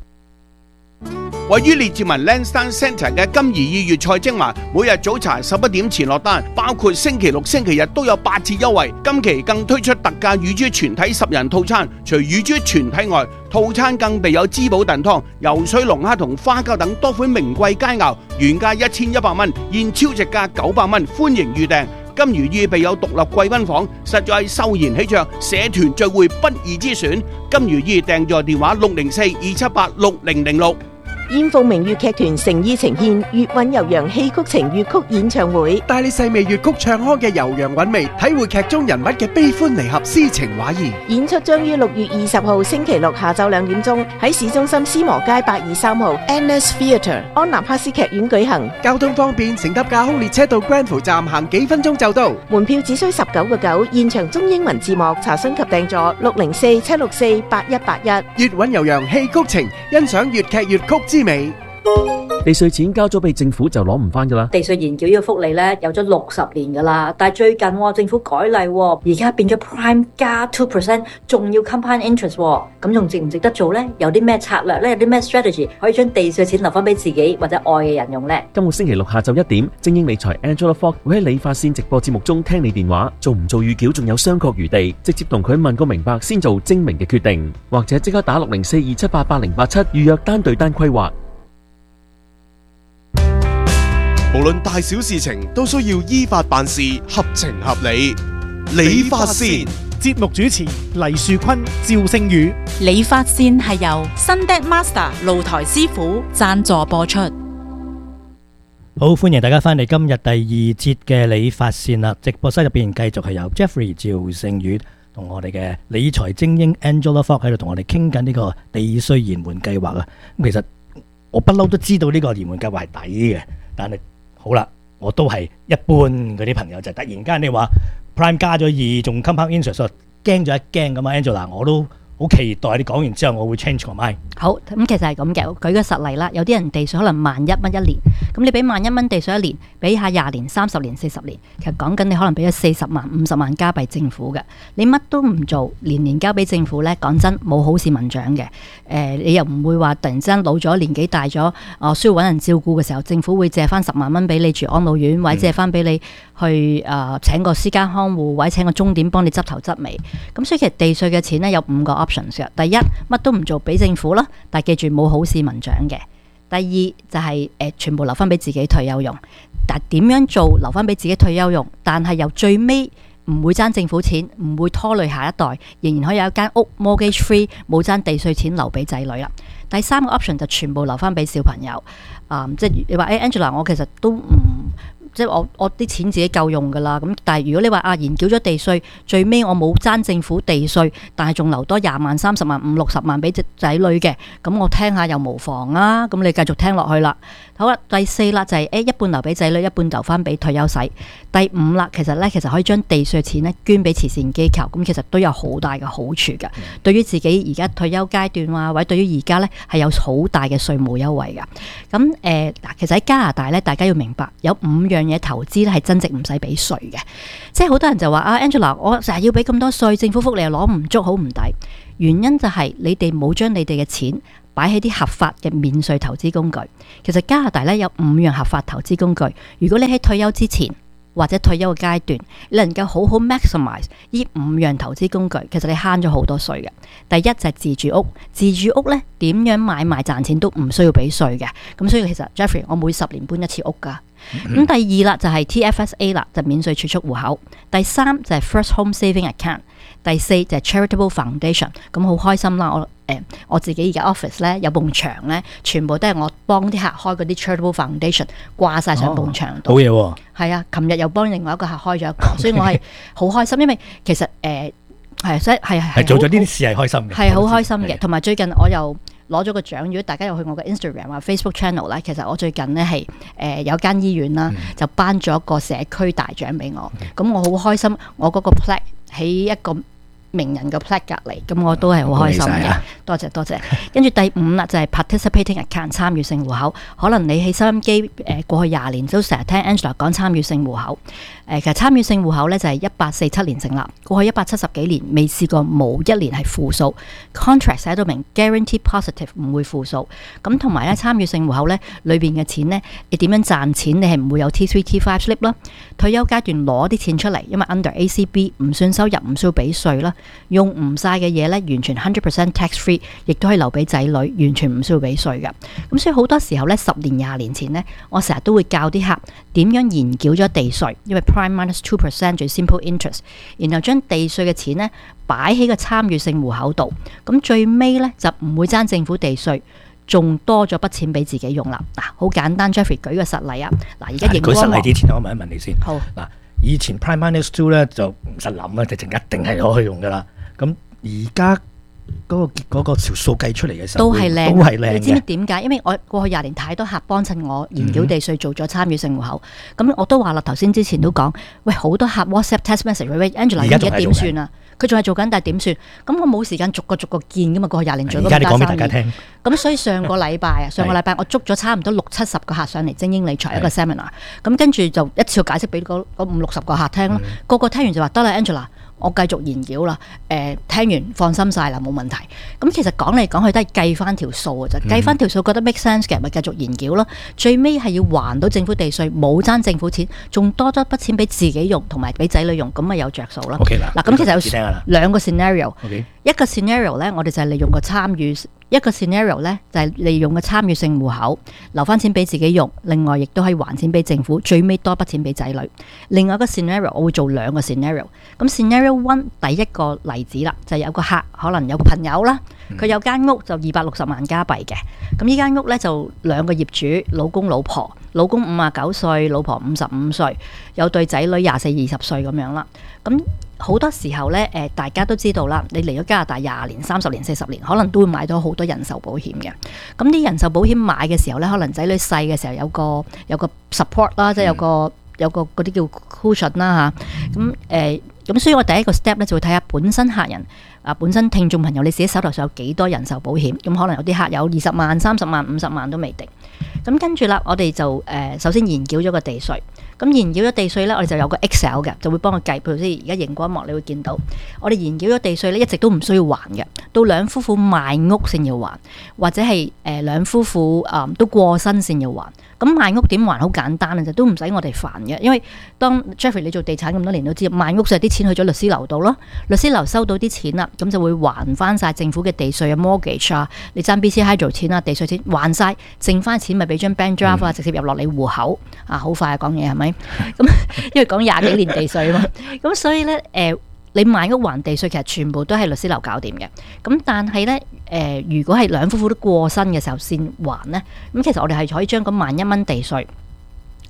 位於列治文 Lansdowne Centre 嘅金怡粵菜精華，每日早茶十一點前落單，包括星期六、星期日都有八折優惠。今期更推出特價乳豬全體十人套餐，除乳豬全體外，套餐更備有滋補燉湯、游水龍蝦同花膠等多款名貴佳肴，原價一千一百蚊，現超值價九百蚊，歡迎預訂。金魚意備有獨立貴賓房，實在係秀賢喜鵲，社團聚會不二之選。金魚意訂座電話六零四二七八六零零六。 燕鳳明粵劇團誠意呈獻粵韻悠揚戲曲情粵曲演唱會， 帶你細味粵曲唱腔嘅悠揚韻味，體會劇中人物嘅悲歡離合、詩情畫意。 演出將於六月二十號星期六下晝兩點鐘喺市中心斯摩街八二三號 Annex Theatre 安納克斯劇院舉行。 交通方便，乘搭架空列車到 Granville 站行幾分鐘就到。 門票只需十九個九，現場中英文字幕，查詢及訂座六零四七六四八一八一。 粵韻悠揚戲曲情，欣賞粵劇粵曲之美。 地稅錢交咗俾政府就攞唔翻噶啦。 地稅延繳呢個福利咧有咗六十年噶啦，但係最近、哦、政府改例、哦，而家變咗 Prime 加 two percent， 仲要 compound interest， 咁、哦、仲值唔值得做呢？有啲咩策略呢？有啲咩 strategy 可以將地稅錢留翻俾自己或者愛嘅人用呢？ 今個星期六下晝一點，精英理財 Angela Fox 會喺理髮線直播節目中聽你電話，做唔做預繳仲有商榷餘地，直接同佢問個明白先做精明嘅決定，或者即刻打六零四二七八八零八七預約單對單規劃。 無論大小事情都需要依法辦事，合情合理。理髮線節目主持黎樹坤、趙星宇。 理髮線係由 Sunday Master 露台師傅贊助播出。 好，歡迎大家翻嚟今日第二節嘅理髮線啦！直播室入邊繼續係由 Jeffrey 趙星宇同我哋嘅理財精英 Angela Fox 喺度同我哋傾緊呢個地稅延緩計劃啊！咁其實我不嬲都知道呢個延緩計劃係抵嘅，但係好啦，我都係一般嗰啲朋友就突然間你話 Prime 加咗二，仲 compound interest， 驚咗一驚咁啊 Angela， 我都好期待你講完之後，我會 change my mind。好，咁其實係咁嘅，舉個實例啦，有啲人地稅可能萬一蚊一年，咁你俾萬一蚊地稅一年，俾下廿年、三十年、四十年，其實講緊你可能俾咗四十萬、五十萬加幣政府嘅，你乜都唔做，年年交俾政府呢，講真冇好市民獎嘅。誒、呃，你又唔會話突然之間老咗、年紀大咗，哦需要揾人照顧嘅時候，政府會借翻十萬蚊俾你住安老院，或者借翻俾你去誒、呃、請個私家看護，或者請個鐘點幫你執頭執尾。咁所以其實地稅嘅錢呢，有五個 options 嘅，第一乜都唔做俾政府啦。但係記住冇好市民獎嘅。第二就係、是、誒、呃、全部留翻俾自己退休用。但係點樣做留翻俾自己退休用？但係由最尾唔會爭政府錢，唔會拖累下一代，仍然可以有一間屋 mortgage free， 冇爭地稅錢留俾仔女啦。第三個 option 就全部留翻俾小朋友。啊、嗯，即係你話誒、欸、Angela， 我其實都唔即係我我啲錢自己夠用㗎啦。咁但係如果你話啊延繳咗地稅，最尾我冇爭政府地稅，但係仲留多廿萬、三十萬、五六十萬俾隻仔女嘅，咁我聽下又無妨啊。咁你繼續聽落去啦。好啦，第四啦就係、是、誒一半留俾仔女，一半留翻俾退休使。第五啦，其實咧其實可以將地稅錢咧捐俾慈善機構，咁其實都有好大嘅好處㗎。嗯、對於自己而家退休階段啊，或者對於而家咧係有好大嘅稅務優惠㗎。咁誒嗱，其實喺加拿大咧，大家要明白有五樣嘢投資咧係增值唔使俾稅嘅。即係好多人就話啊 Angela， 我成日要俾咁多稅，政府福利又攞唔足，好唔抵。原因就係你哋冇將你哋嘅錢擺喺啲合法嘅免稅投資工具。其實加拿大咧有五樣合法投資工具，如果你喺退休之前或者退休嘅階段，你能夠好好 maximize 呢五樣投資工具，其實你慳咗好多稅嘅。第一就係自住屋，自住屋咧點樣買賣賺錢都唔需要俾稅嘅。咁所以其實 Jeffrey， 我每十年搬一次屋噶。咁、嗯、第二啦就係 T F S A 啦，就免稅儲蓄戶口。第三就係 First Home Saving Account。第四就係 Charitable Foundation。咁好開心啦！我誒、呃、我自己而家 office 咧有埲牆咧，全部都係我幫啲客開嗰啲 Charitable Foundation 掛晒上埲牆度。 好嘢喎！ 係啊，琴日又幫另外一個客開咗一個，所以我係好開心，因為其實誒係所以係係做咗呢啲事係開心嘅， 係好開心嘅。同埋最近我又攞咗個獎，如果大家有去我嘅 Instagram 或 Facebook channel 咧，其實我最近咧係誒有間醫院啦，就頒咗一個社區大獎俾我，咁我好開心，我嗰個 plaque 喺一個名人嘅 plaque 隔離，咁我都係好開心嘅。多謝多謝。跟住第五啦，就係 participating account 參與性戶口。可能你喺收音機誒過去廿年都成日聽 Angela 講參與性戶口。誒其實參與性戶口咧就係一八四七年成立，過去一百七十幾年未試過冇一年係負數。contract 寫到明 guarantee positive 唔會負數。咁同埋咧參與性戶口咧裏邊嘅錢咧，你點樣賺錢？你係唔會有 T three T five slip 啦。退休階段攞啲錢出嚟，因為 under A C B 唔算收入，唔需要俾稅啦。用唔晒嘅嘢咧，完全 hundred percent tax free， 亦都可以留俾仔女，完全唔需要俾稅嘅。咁所以好多時候咧，十年廿年前咧，我成日都會教啲客點樣延繳咗地稅，因為 prime minus two percent 最 simple interest， 然後將地稅嘅錢咧擺喺個參與性戶口度，咁最尾咧就唔會爭政府地稅，仲多咗筆錢俾自己用啦。嗱，好簡單 ，Jeffrey 舉個實例啊。嗱，而家熒光幕。舉實例之前，我問一問你先。好。嗱，以前 prime minus two 咧就唔使諗啊，直情一定係攞去用噶啦。咁而家嗰個結嗰個條數計出嚟嘅時候，都係靚，都係靚。你知唔知點解？因為我過去廿年太多客幫襯我延繳地稅做咗參與性戶口，咁、嗯、我都話啦，頭先之前都講，喂好多客 WhatsApp text message，喂 Angela 而家點算啊？佢仲係做緊，但係點算？咁我冇時間逐個逐個見噶嘛，過去廿年做咗咁多生意。而家你講俾大家聽。咁所以上個禮拜啊，上個禮拜我捉咗差唔多六七十個客上嚟精英理財一個 seminar， 咁跟住就一次解釋俾嗰五六十個客聽咯，嗯、個個聽完就話得啦 Angela。我繼續延繳啦，誒、呃、聽完放心晒啦，冇問題。咁其實講嚟講去都係計翻條數嘅啫，計翻條數覺得 make sense 嘅，咪繼續延繳咯。最尾係要還到政府地稅，冇爭政府錢，仲多咗筆錢俾自己用同埋俾仔女用，咁咪有着數咯。嗱、okay，咁其實有兩個 scenario，okay。一個 scenario 咧，我哋就係利用個參與。一個 scenario 咧就係利用個參與性戶口留翻錢俾自己用，另外亦都可以還錢俾政府，最尾多筆錢俾仔女。另外一個 scenario 我會做兩個 scenario。咁 scenario one 第一個例子啦，就係有個客可能有個朋友啦，佢有間屋就二百六十萬加幣嘅。咁呢間屋咧就兩個業主，老公老婆，老公五十九歲，老婆五十五歲，有對仔女廿四二十歲咁樣啦。咁好多時候咧，誒大家都知道啦，你嚟咗加拿大廿年、三十年、四十年，可能都會買到好多人壽保險嘅。咁啲人壽保險買嘅時候咧，可能仔女細嘅時候有個有個 support 啦，即係有個有個嗰啲叫 cushion 啦嚇。咁誒咁，所以我第一個 step 咧就會睇下本身客人啊，本身聽眾朋友你自己手頭上有幾多人壽保險。咁可能有啲客有二十萬、三十萬、五十萬都未定。咁跟住啦，我哋就誒、呃、首先延繳咗個地稅。咁延繳咗地稅咧，我哋就有個 Excel 嘅，就會幫佢計。譬如先而家熒光幕，你會見到我哋延繳咗地稅咧，一直都唔需要還嘅。到兩夫婦賣屋先要還，或者係誒兩夫婦啊、呃、都過身先要還。咁賣屋點還好簡單嘅啫，都唔使我哋煩嘅。因為當 Jeffrey 你做地產咁多年都知，賣屋就係啲錢去咗律師樓度咯，律師樓收到啲錢啦，咁就會還翻晒政府嘅地稅啊、mortgage 啊，你爭 B C Hydro 錢啊、地稅錢還晒，剩翻錢咪俾張 bank draft 啊，直接入落你戶口啊，好快啊講嘢係咪？咁因為講廿幾年地稅啊嘛，咁所以咧誒、呃，你賣屋還地稅其實全部都係律師樓搞掂嘅。咁但係咧誒，如果係兩夫婦都過身嘅時候先還咧，咁其實我哋係可以將嗰萬一蚊地稅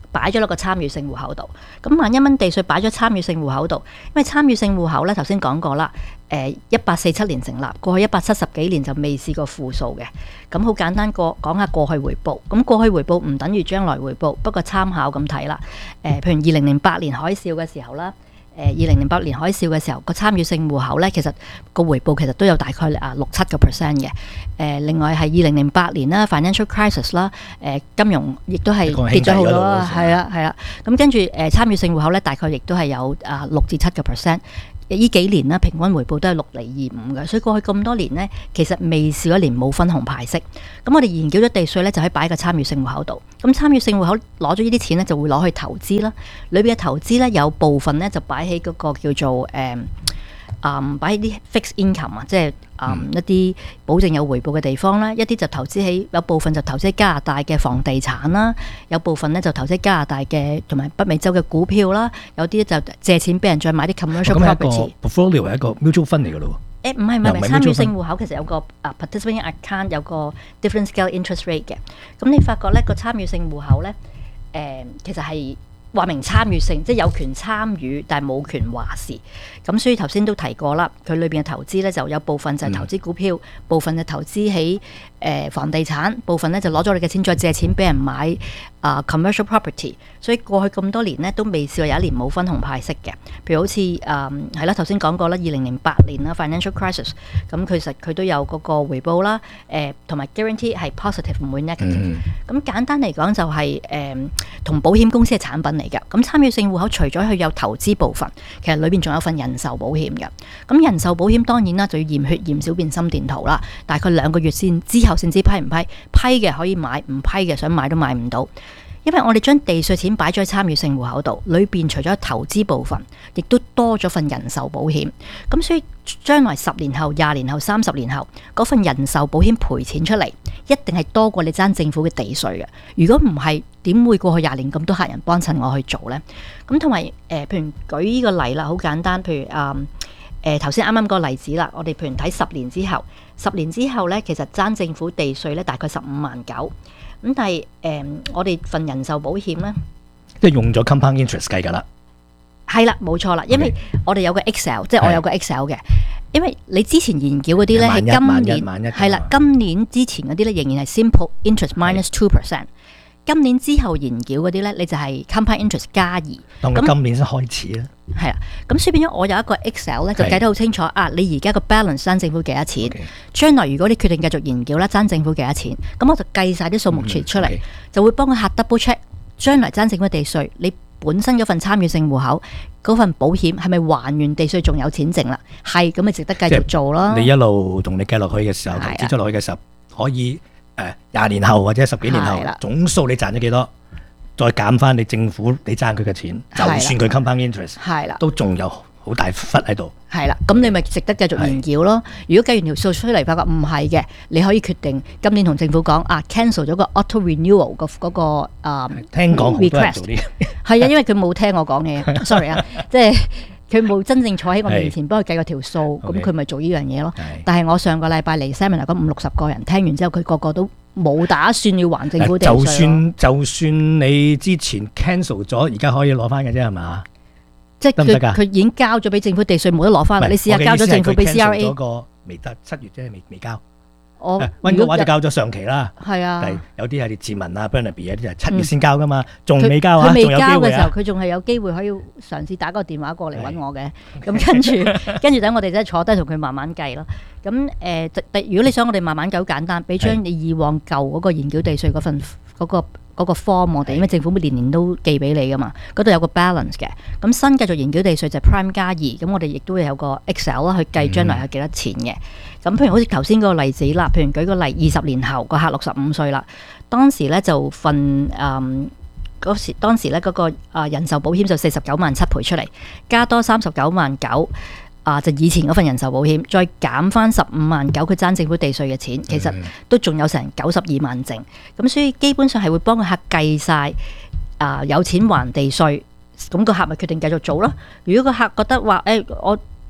擺咗落個參與性戶口度。咁萬一蚊地稅擺咗參與性戶口度，因為參與性戶口咧頭先講過啦，誒一八四七年成立，過去一百七十幾年就未試過負數嘅。咁好簡單過講下過去回報。咁過去回報唔等於將來回報，不過參考咁睇啦。誒，譬如二零零八年海嘯嘅時候啦。誒二零零八年海嘯嘅時候，個參與性戶口咧，其實個回報其實都有大概啊六七個 percent 嘅。誒、呃、另外係二零零八年啦 financial crisis 啦，誒金融亦都係跌咗好多啦，係啦係啦。咁跟住誒參與性戶口咧，大概亦都係有啊六至七個 percent。呢幾年啦，平均回報都係六厘二五嘅，所以過去咁多年呢，其實未試一年冇分紅派息。咁我哋研究咗地稅呢，就可以擺喺個參與性戶口度。咁參與性戶口攞咗呢啲錢呢，就會攞去投資啦。裏邊嘅投資呢，有部分呢就擺喺嗰個叫做誒。嗯嗯，擺喺啲 fixed income 啊，即係嗯一啲保證有回報嘅地方啦，一啲就投資喺有部分就投資喺加拿大嘅房地產啦，有部分咧就投資喺加拿大嘅同埋北美洲嘅股票啦，有啲就借錢俾人再買啲 commercial property。 portfolio 係一個 mutual fund 嚟㗎咯喎。 誒唔係唔係唔係參與性戶口，其實有個啊 participating account 有個 different scale interest rate 嘅。咁你發覺咧個參與性戶口咧，誒、呃、其實係。話明參與性，即係有權參與，但係冇權話事。咁所以頭先都提過啦，佢裏邊嘅投資咧就有部分就係投資股票，嗯、部分就投資喺誒、呃、房地產，部分咧就攞咗你嘅錢再借錢俾人買啊、呃、commercial property。所以過去咁多年呢，都未試過有一年冇分紅派息嘅。譬如好似誒係啦，頭先講過啦，二零零八年啦 financial crisis， 咁其實佢都有嗰個回報啦，誒同埋 guarantee 係 positive 唔會 negative。咁、嗯、簡單嚟講就係誒同保險公司嘅產品嚟嘅。咁參與性戶口除咗佢有投資部分，其實裏邊仲有份人壽保險嘅。咁人壽保險當然啦，就要驗血驗小便心電圖啦，大概兩個月先之後先知批唔批，批嘅可以買，唔批嘅想買都買唔到。因為我哋將地稅錢擺咗喺參與性戶口度，裏邊除咗投資部分，亦都多咗份人壽保險。咁所以將來十年後、廿年後、三十年後，嗰份人壽保險賠錢出嚟，一定係多過你爭政府嘅地稅嘅。如果唔係，點會過去廿年咁多客人幫襯我去做呢？咁同埋誒，譬如舉呢個例啦，好簡單，譬如誒誒頭先啱啱個例子啦，我哋譬如睇十年之後，十年之後呢，其實爭政府地稅呢，大概十五萬九。咁但係誒、呃，我哋份人壽保險咧， 即係用咗 compound interest 計㗎啦。 係啦，冇錯啦，因為我哋有個 Excel， 即係我有個 Excel 嘅。因為你之前研究嗰啲咧係今年係啦，今年之前嗰啲咧仍然係 simple interest minus two percent。今年之後研究嗰啲咧，你就係 compound interest 加二。 當佢今年先開始啦。 係啊，咁所以變咗我有一個 Excel 咧，就計得好清楚啊！你而家個 balance 爭政府幾多錢？ Okay. 將來如果你決定繼續研究咧，爭政府幾多錢？咁我就計晒啲數目出嚟，嗯 okay. 就會幫佢客 double check 將來爭政府地稅，你本身嗰份參與性戶口嗰份保險係咪還完地稅仲有錢剩啦？係咁咪值得繼續做咯。 你一路同你計落去嘅時候，投資咗落去嘅時候，可以誒廿、呃、年後或者十幾年後總數你賺咗幾多？再減翻你政府你爭佢嘅錢，就算佢 compound interest， 係啦，都仲有好大忽喺度。係啦，咁你咪值得繼續研究咯。如果計完條數出嚟，發覺唔係嘅，你可以決定今年同政府講啊 ，cancel 咗個 auto renewal 個嗰個啊 request。聽講好多人做呢啲，係啊，因為佢冇聽我講嘢，sorry 啊，即係佢冇真正坐喺我面前幫佢計個條數，咁佢咪做呢樣嘢咯。但係我上個禮拜嚟 seminar 嗰五六十個人聽完之後，佢個個都冇打算要還政府地稅。就算就算你之前 cancel 咗，而家可以攞翻嘅啫，係嘛？即係佢佢已經交咗俾政府地稅，冇得攞翻啦。你試下交咗政府俾 C R A。嗰個未得七月啫，未未交。我溫哥華就交咗上期啦。係啊。但係有啲係啲自民啊 Burnaby 有啲就七月先交噶嘛，仲未交啊？佢未交嘅時候，佢仲係有機會可以嘗試打個電話過嚟揾我嘅。咁跟住跟住等我哋真係坐低同佢慢慢計咯。咁誒，如果你想我哋慢慢計，好簡單，俾張你以往舊嗰個研究地稅嗰份嗰個。嗰個 form 我哋，因為政府年年都寄俾你噶嘛，嗰度有個 balance 嘅。咁新繼續研究地稅就 prime 加二，咁我哋亦都會有個 Excel 啦，去計將來有幾多錢嘅。咁譬如好似頭先嗰個例子啦，譬如舉個例，二十年後個客六十五歲啦，當時咧就份誒嗰時當時咧嗰個誒人壽保險就四十九萬七賠出嚟，加多三十九萬九。啊！就以前嗰份人壽保險，再減翻十五萬九，佢爭政府地稅嘅錢，其實都仲有成九十二萬剩。咁所以基本上係會幫個客計晒啊，有錢還地稅，咁個客咪決定繼續做咯。如果個客覺得話誒、欸，我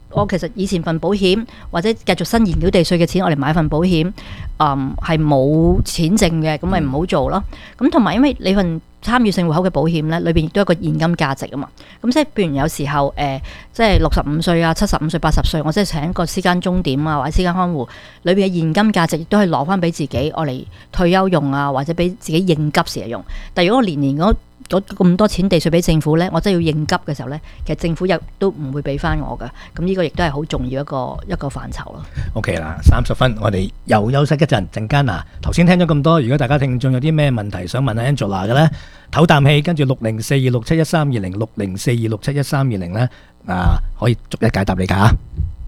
我其實以前份保險或者繼續新延繳地稅嘅錢，我嚟買份保險，嗯係冇錢剩嘅，咁咪唔好做咯。咁同埋因為你份參與性戶口嘅保險咧，裏邊亦都有一個現金價值啊嘛。咁即係譬如有時候誒、呃，即係六十五歲啊、七十五歲、八十歲，我即係請個私間鐘點啊或者私間看護，裏邊嘅現金價值亦都係攞翻俾自己，我嚟退休用啊，或者俾自己應急時用。但係如果我年年嗰咁多錢地稅俾政府呢，我真係要應急嘅時候呢，其實政府又都唔會俾翻我㗎。咁呢個亦都係好重要一個一個範疇咯。 OK 啦，三十分，我哋又休息一陣，陣間嗱，頭先聽咗咁多，如果大家聽眾有啲咩問題想問阿 Angela 嘅呢，唞啖氣，跟住六零四二六七一三二零六零四二六七一三二零呢，啊，可以逐一解答你㗎嚇。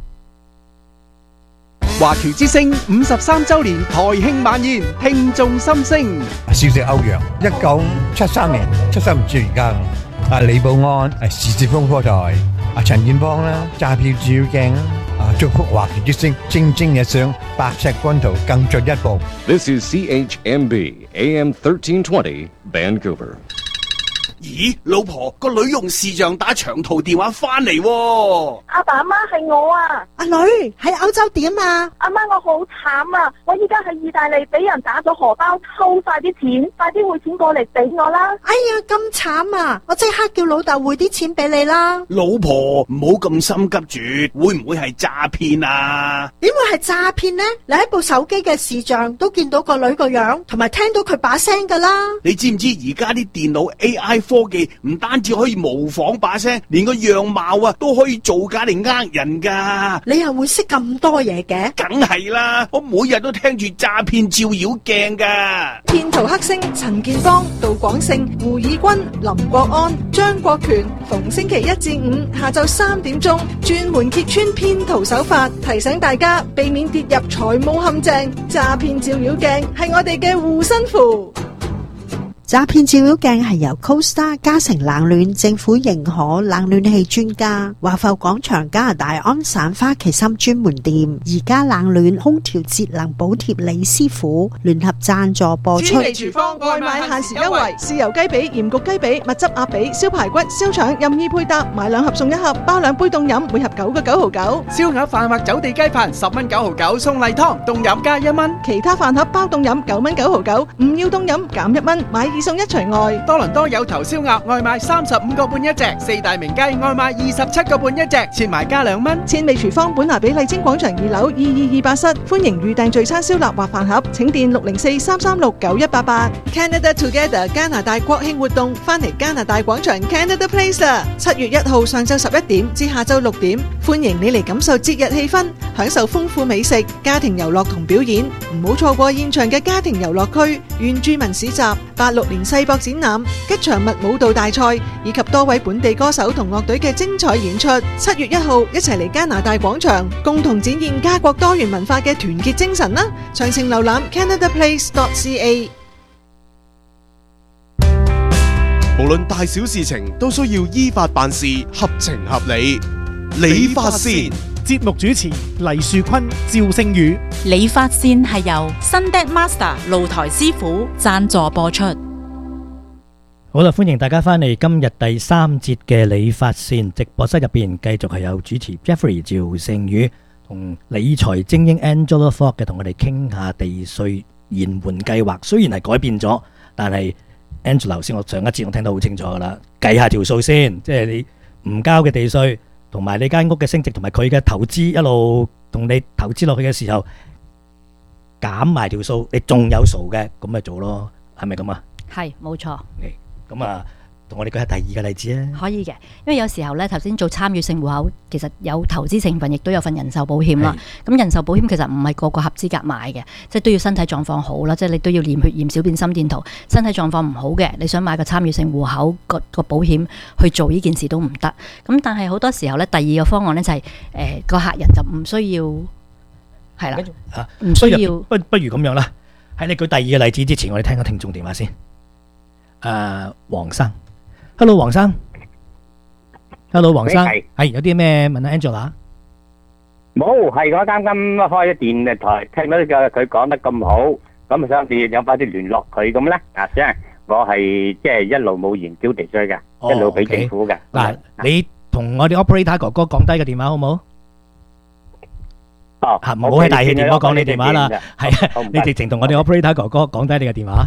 華僑之聲五十三週年台慶晚宴，聽眾心聲。 小食歐陽，一九七三年七十五歲而家。啊李寶安，誒時事風波台，啊陳建邦啦，詐騙照妖鏡啦，啊祝福華僑之聲蒸蒸日上，白石軍圖更進一步。 This is C H M B A M thirteen twenty Vancouver。 咦，老婆，個女用視像打長途電話翻嚟喎。 阿爸阿媽係我啊， 阿女喺歐洲點啊？ 阿媽我好慘啊，我依家喺意大利俾人打咗荷包，偷晒啲錢，快啲匯錢過嚟俾我啦！ 哎呀，咁慘啊！我即刻叫老豆匯啲錢俾你啦。 老婆，唔好咁心急住，會唔會係詐騙啊？ 點會係詐騙呢？你喺部手機嘅視像都見到個女個樣，同埋聽到佢把聲噶啦。 你知唔知而家啲電腦 A I 科技唔單止可以模仿把聲，連個樣貌啊都可以造假嚟呃人噶。 你又會識咁多嘢嘅？ 梗係啦，我每日都聽住詐騙照妖鏡噶。 騙徒黑星陳建邦、杜廣勝、胡以軍、林國安、張國權，逢星期一至五下晝三點鐘，專門揭穿騙徒手法，提醒大家避免跌入財務陷阱。詐騙照妖鏡係我哋嘅護身符。 詐騙照妖鏡係由 CoStar 嘉誠冷暖政府認可冷暖氣專家，華埠廣場加拿大安省花旗參專門店，而家冷暖空調節能補貼李師傅聯合贊助播出。 主味廚房外賣限時優惠，豉油雞髀、鹽焗雞髀、蜜汁鴨髀、燒排骨、燒腸任意配搭，買兩盒送一盒，包兩杯凍飲，每盒九個九毫九。 燒鴨飯或走地雞飯十蚊九毫九，送例湯凍飲加一蚊， 其他飯盒包凍飲九蚊九毫九，唔要凍飲減一蚊，買二送一除外。 多倫多有頭燒鴨外賣三十五個半一隻，四大名雞外賣二十七個半一隻，切埋加兩蚊。 千味廚房本拿比麗晶廣場二樓二二二八室，歡迎預訂聚餐燒臘或飯盒，請電六零四三三六九一八八。Canada Together 加拿大國慶活動，翻嚟加拿大廣場 Canada Place 啦！七月一號上晝十一點至下晝六點，歡迎你嚟感受節日氣氛，享受豐富美食、家庭遊樂同表演，唔好錯過現場嘅家庭遊樂區、原住民市集、八六年世博展覽、吉祥物舞蹈大賽以及多位本地歌手同樂隊嘅精彩演出。七月一號一齊嚟加拿大廣場，共同展現家國多元文化嘅團結精神啦！詳情瀏覽 canada place dot c a。 無論大小事情都需要依法辦事，合情合理。理髮線節目主持黎樹坤、趙聖宇。 理髮線係由 Sunday Master 露台師傅贊助播出。 好啦，歡迎大家翻嚟今日第三節嘅理髮線直播室入邊，繼續係有主持 Jeffrey 趙聖宇同理財精英 Angela Fogg 嘅，同我哋傾下地稅延緩計劃。雖然係改變咗，但係 Angela 頭先我上一節我聽得好清楚噶啦，計下條數先，即係你唔交嘅地稅，同埋你間屋嘅升值，同埋佢嘅投資一路同你投資落去嘅時候，減埋條數，你仲有數嘅，咁咪做咯，係咪咁啊？ 係，冇錯。 咁啊，同我哋講下第二個例子啊。 可以嘅，因為有時候咧，頭先做參與性戶口，其實有投資成分，亦都有份人壽保險啦。咁人壽保險其實唔係個個合資格買嘅，即係都要身體狀況好啦，即係你都要驗血、驗小便、心電圖，身體狀況唔好嘅，你想買個參與性戶口個個保險去做呢件事都唔得。咁但係好多時候咧，第二個方案咧就係誒個客人就唔需要係啦，唔需要。 不不如咁樣啦，喺你舉第二個例子之前，我哋聽個聽眾電話先。誒，黃生。Hello， 黃生。Hello， 黃生，係有啲咩問下 Angela？ 冇，係我啱啱開咗電台，聽到個佢講得咁好，咁啊想試有快啲聯絡佢咁咧。啊，即係我係即係一路冇延繳地稅嘅，一路俾政府嘅。 嗱，你同我哋 operator 哥哥講低個電話好冇？ 哦， 嚇唔好喺大氣電話講你電話啦，係啊，你直情同我哋 operator 哥哥講低你嘅電話。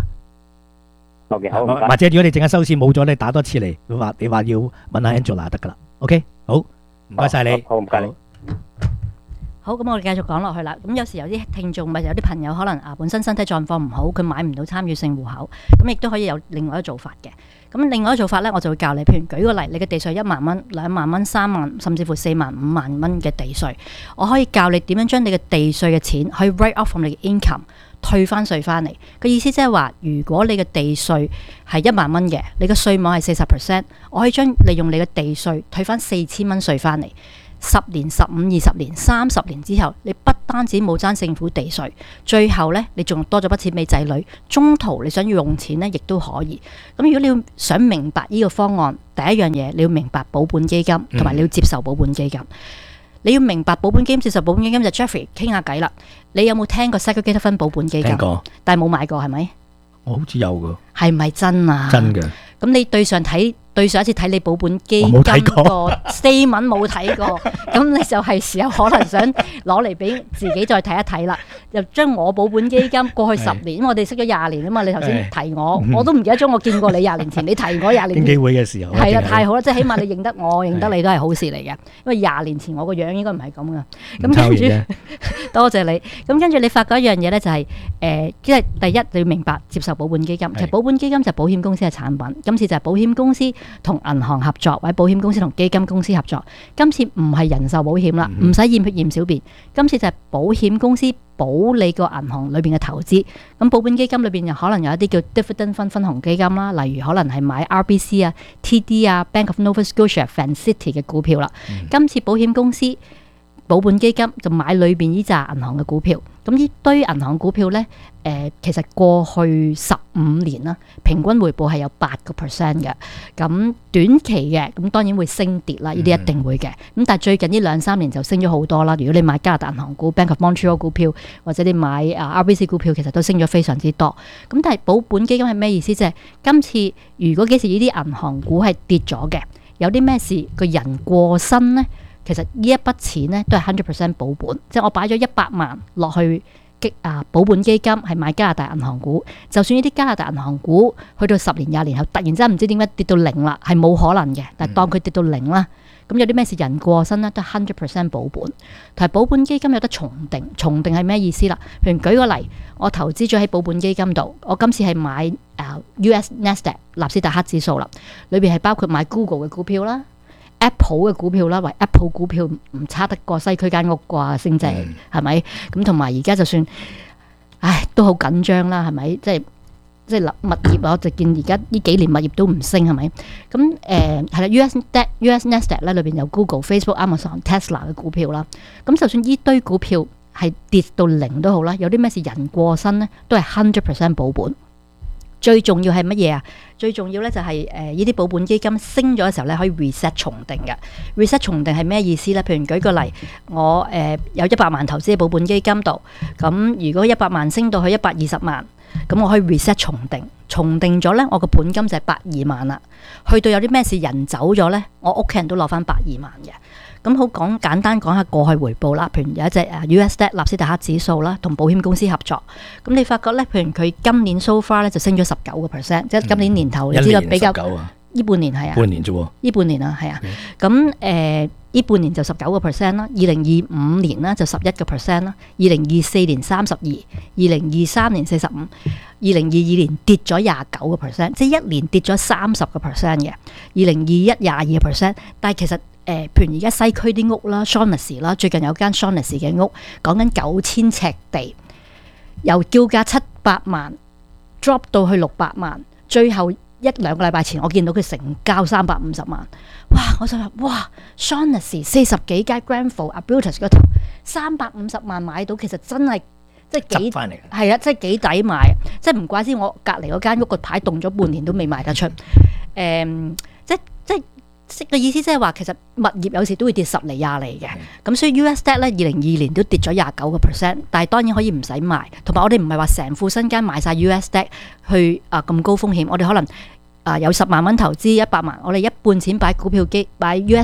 OK， 好，唔該或者如果你陣間收線冇咗，你打多次嚟，你話你話要問下 Angela 得噶啦。OK，好，唔該晒你。 好，唔該你。 好，咁我哋繼續講落去啦。咁有時有啲聽眾咪有啲朋友可能啊本身身體狀況唔好，佢買唔到參與性戶口，咁亦都可以有另外一個做法嘅。咁另外一個做法呢，我就會教你，譬如舉個例，你嘅地稅一萬蚊、兩萬蚊、三萬，甚至乎四萬、五萬蚊嘅地稅，我可以教你點樣將你嘅地稅嘅錢可以 write off from 你嘅 income， 退翻稅翻嚟。個意思即係話，如果你嘅地稅係一萬蚊嘅，你嘅稅網係四十 percent， 我可以將利用你嘅地稅退翻四千蚊稅翻嚟。十年、十五、二十年、三十年之後，你不單止冇爭政府地稅，最後呢，你仲多咗筆錢俾仔女。中途你想要用錢呢，亦都可以。咁如果你要想明白呢個方案，第一樣嘢你要明白保本基金，同埋你要接受保本基金。你要明白保本基金、接受保本基金就 Jeffrey 傾下偈啦。你有冇聽過 Segregated Fund 保本基金？ 聽過， 但係冇買過係咪？ 我好似有㗎。 係咪真啊？ 真嘅。 咁你對上睇對上一次睇你保本基金我冇睇過個 statement 冇睇過，咁你就係時候可能想攞嚟俾自己再睇一睇啦。又將我保本基金過去十年，因為我哋識咗廿年啊嘛。你頭先提我， 嗯我都唔記得咗我見過你廿年前，你提我廿年前經紀會嘅時候， 係啦，太好啦！即係起碼你認得我，認得你都係好事嚟嘅。因為廿年前我個樣應該唔係咁噶。咁跟住多謝你。咁跟住你發覺一樣嘢咧，就係誒，即係第一你要明白接受保本基金。其實保本基金就係保險公司嘅產品，今次就係保險公司同銀行合作，或者保險公司同基金公司合作。今次唔係人壽保險啦，唔使驗血驗小便。今次就係保險公司保你個銀行裏邊嘅投資。咁保本基金裏邊又可能有一啲叫 dividend fund 分紅基金啦，例如可能係買 R B C 啊、T D 啊、Bank of Nova Scotia、Vancity 嘅股票啦。嗯、今次保險公司保本基金就買裏邊呢扎銀行嘅股票。咁呢堆銀行股票呢，誒、呃、其實過去十五年啦，平均回報係有八個 percent 嘅。咁短期嘅，咁當然會升跌啦，呢啲一定會嘅。咁但係最近呢兩三年就升咗好多啦。如果你買加拿大銀行股 Bank of Montreal 股票，或者你買啊 R B C 股票，其實都升咗非常之多。咁但係保本基金係咩意思？即係今次如果幾時呢啲銀行股係跌咗嘅，有啲咩事個人過身呢？其實呢一筆錢咧都係hundred percent保本，即係我擺咗一百萬落去基啊保本基金，係買加拿大銀行股。就算呢啲加拿大銀行股去到十年廿年後，突然之間唔知點解跌到零啦，係冇可能嘅。但係當佢跌到零啦，咁有啲咩事人過身咧，都係hundred percent保本。同埋保本基金有得重定，重定係咩意思啦？譬如舉個例，我投資咗喺保本基金度，我今次係買啊 U S Nasdaq 納斯達克指數啦，裏邊係包括買 Google 嘅股票啦。Apple 嘅股票啦，為 Apple 股票唔差得過西區間屋啩，升值係咪？咁同埋而家就算，唉，都好緊張啦，係咪？即係即係物業啊，我就見而家呢幾年物業都唔升，係咪？咁誒係啦 ，U S U S Nasdaq 咧裏邊有 Google、Facebook、Amazon、Tesla 嘅股票啦。咁就算呢堆股票係跌到零都好啦，有啲咩事人過身咧，都係hundred percent保本。最重要係乜嘢啊？最重要咧就係誒呢啲保本基金升咗嘅時候咧，可以 reset 重定嘅。reset 重定係咩意思咧？譬如舉個例，我誒、呃、有一百萬投資喺保本基金度，咁如果一百萬升到去一百二十萬，咁我可以 reset 重定，重定咗咧，我個本金就係百二萬啦。去到有啲咩事人走咗咧，我屋企人都攞翻百二萬嘅。咁好講簡單講下過去回報啦，譬如有一隻誒 U S D 納斯達克指數啦，同保險公司合作，咁你發覺咧，譬如佢今年 so far 咧就升咗十九個 percent，即係今年年頭、嗯、你知道比較呢半年係啊， 半年啫喎， 呢半年啊係啊，咁誒呢半年就十九個 percent 啦，二零二五年啦就十一個 percent 啦，二零二四年三十二，二零二三年四十五，二零二二年跌咗廿九個 percent， 即係一年跌咗三十個 percent 嘅，二零二一廿二個 percent， 但係其實。誒、呃，譬如而家西區啲屋啦 Shaughnessy 啦，最近有間 Shaughnessy 嘅屋，講緊九千尺地，由叫價七百萬 drop 到去六百萬，最後一兩個禮拜前我見到佢成交三百五十萬，哇！我就話哇 Shaughnessy 四十幾間 Granville Arbutus 嗰頭三百五十萬買到，其實真係即係幾係啊，即係幾抵買，即係唔怪之我隔離嗰間屋個牌凍咗半年都未賣得出，誒、嗯，即即。嘅意思即係話，其實物業有時都會跌十厘廿厘嘅，咁所以 U S D 咧二零二二年都跌咗廿九個 percent， 但係當然可以唔使賣，同埋我哋唔係話成副身家買晒 U S D 去啊咁高風險，我哋可能啊有十萬蚊投資一百萬，我哋一半錢擺股票機擺 U S D，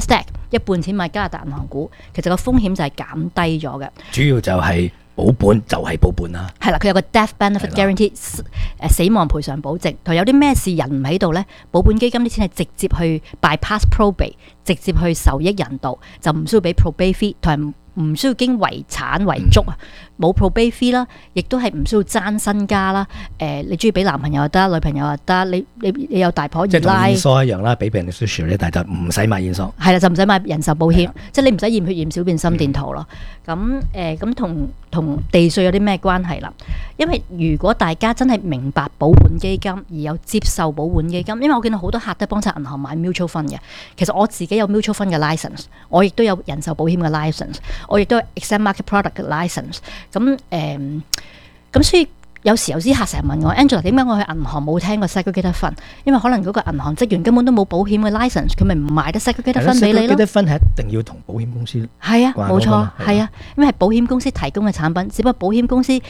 一半錢買加拿大銀行股，其實個風險就係減低咗嘅。 主要就係保本就係保本啦。 係啦，佢有個 death benefit guarantee 誒死亡賠償保證，同有啲咩事人唔喺度咧，保本基金啲錢係直接去 bypass probate， 直接去受益人度，就唔需要俾 probate fee 同埋唔需要經遺產遺囑啊，冇 probate fee 啦，亦都係唔需要爭身家啦。誒，你中意俾男朋友又得，女朋友又得，你你你有大婆二奶， 即係同現疏一樣啦，俾 beneficiary 咧，但係就唔使買現疏。 係啦，就唔使買人壽保險，即係你唔使驗血驗小便心電圖咯。咁誒，咁同同地稅有啲咩關係啦？因為如果大家真係明白保本基金而有接受保本基金，因為我見到好多客都幫襯銀行買 mutual fund 嘅。其實我自己有 mutual fund 嘅 license， 我亦都有人壽保險嘅 license， 我亦都有 exempt market product 嘅 license。咁誒，咁所以有時有啲客成日問我 Angela 點解我去銀行冇聽過 segregated fund？ 因為可能嗰個銀行職員根本都冇保險嘅 license， 佢咪唔賣得 segregated fund 俾你咯。 segregated fund 係一定要同保險公司係啊，冇錯，係啊，因為係保險公司提供嘅產品，只不過保險公司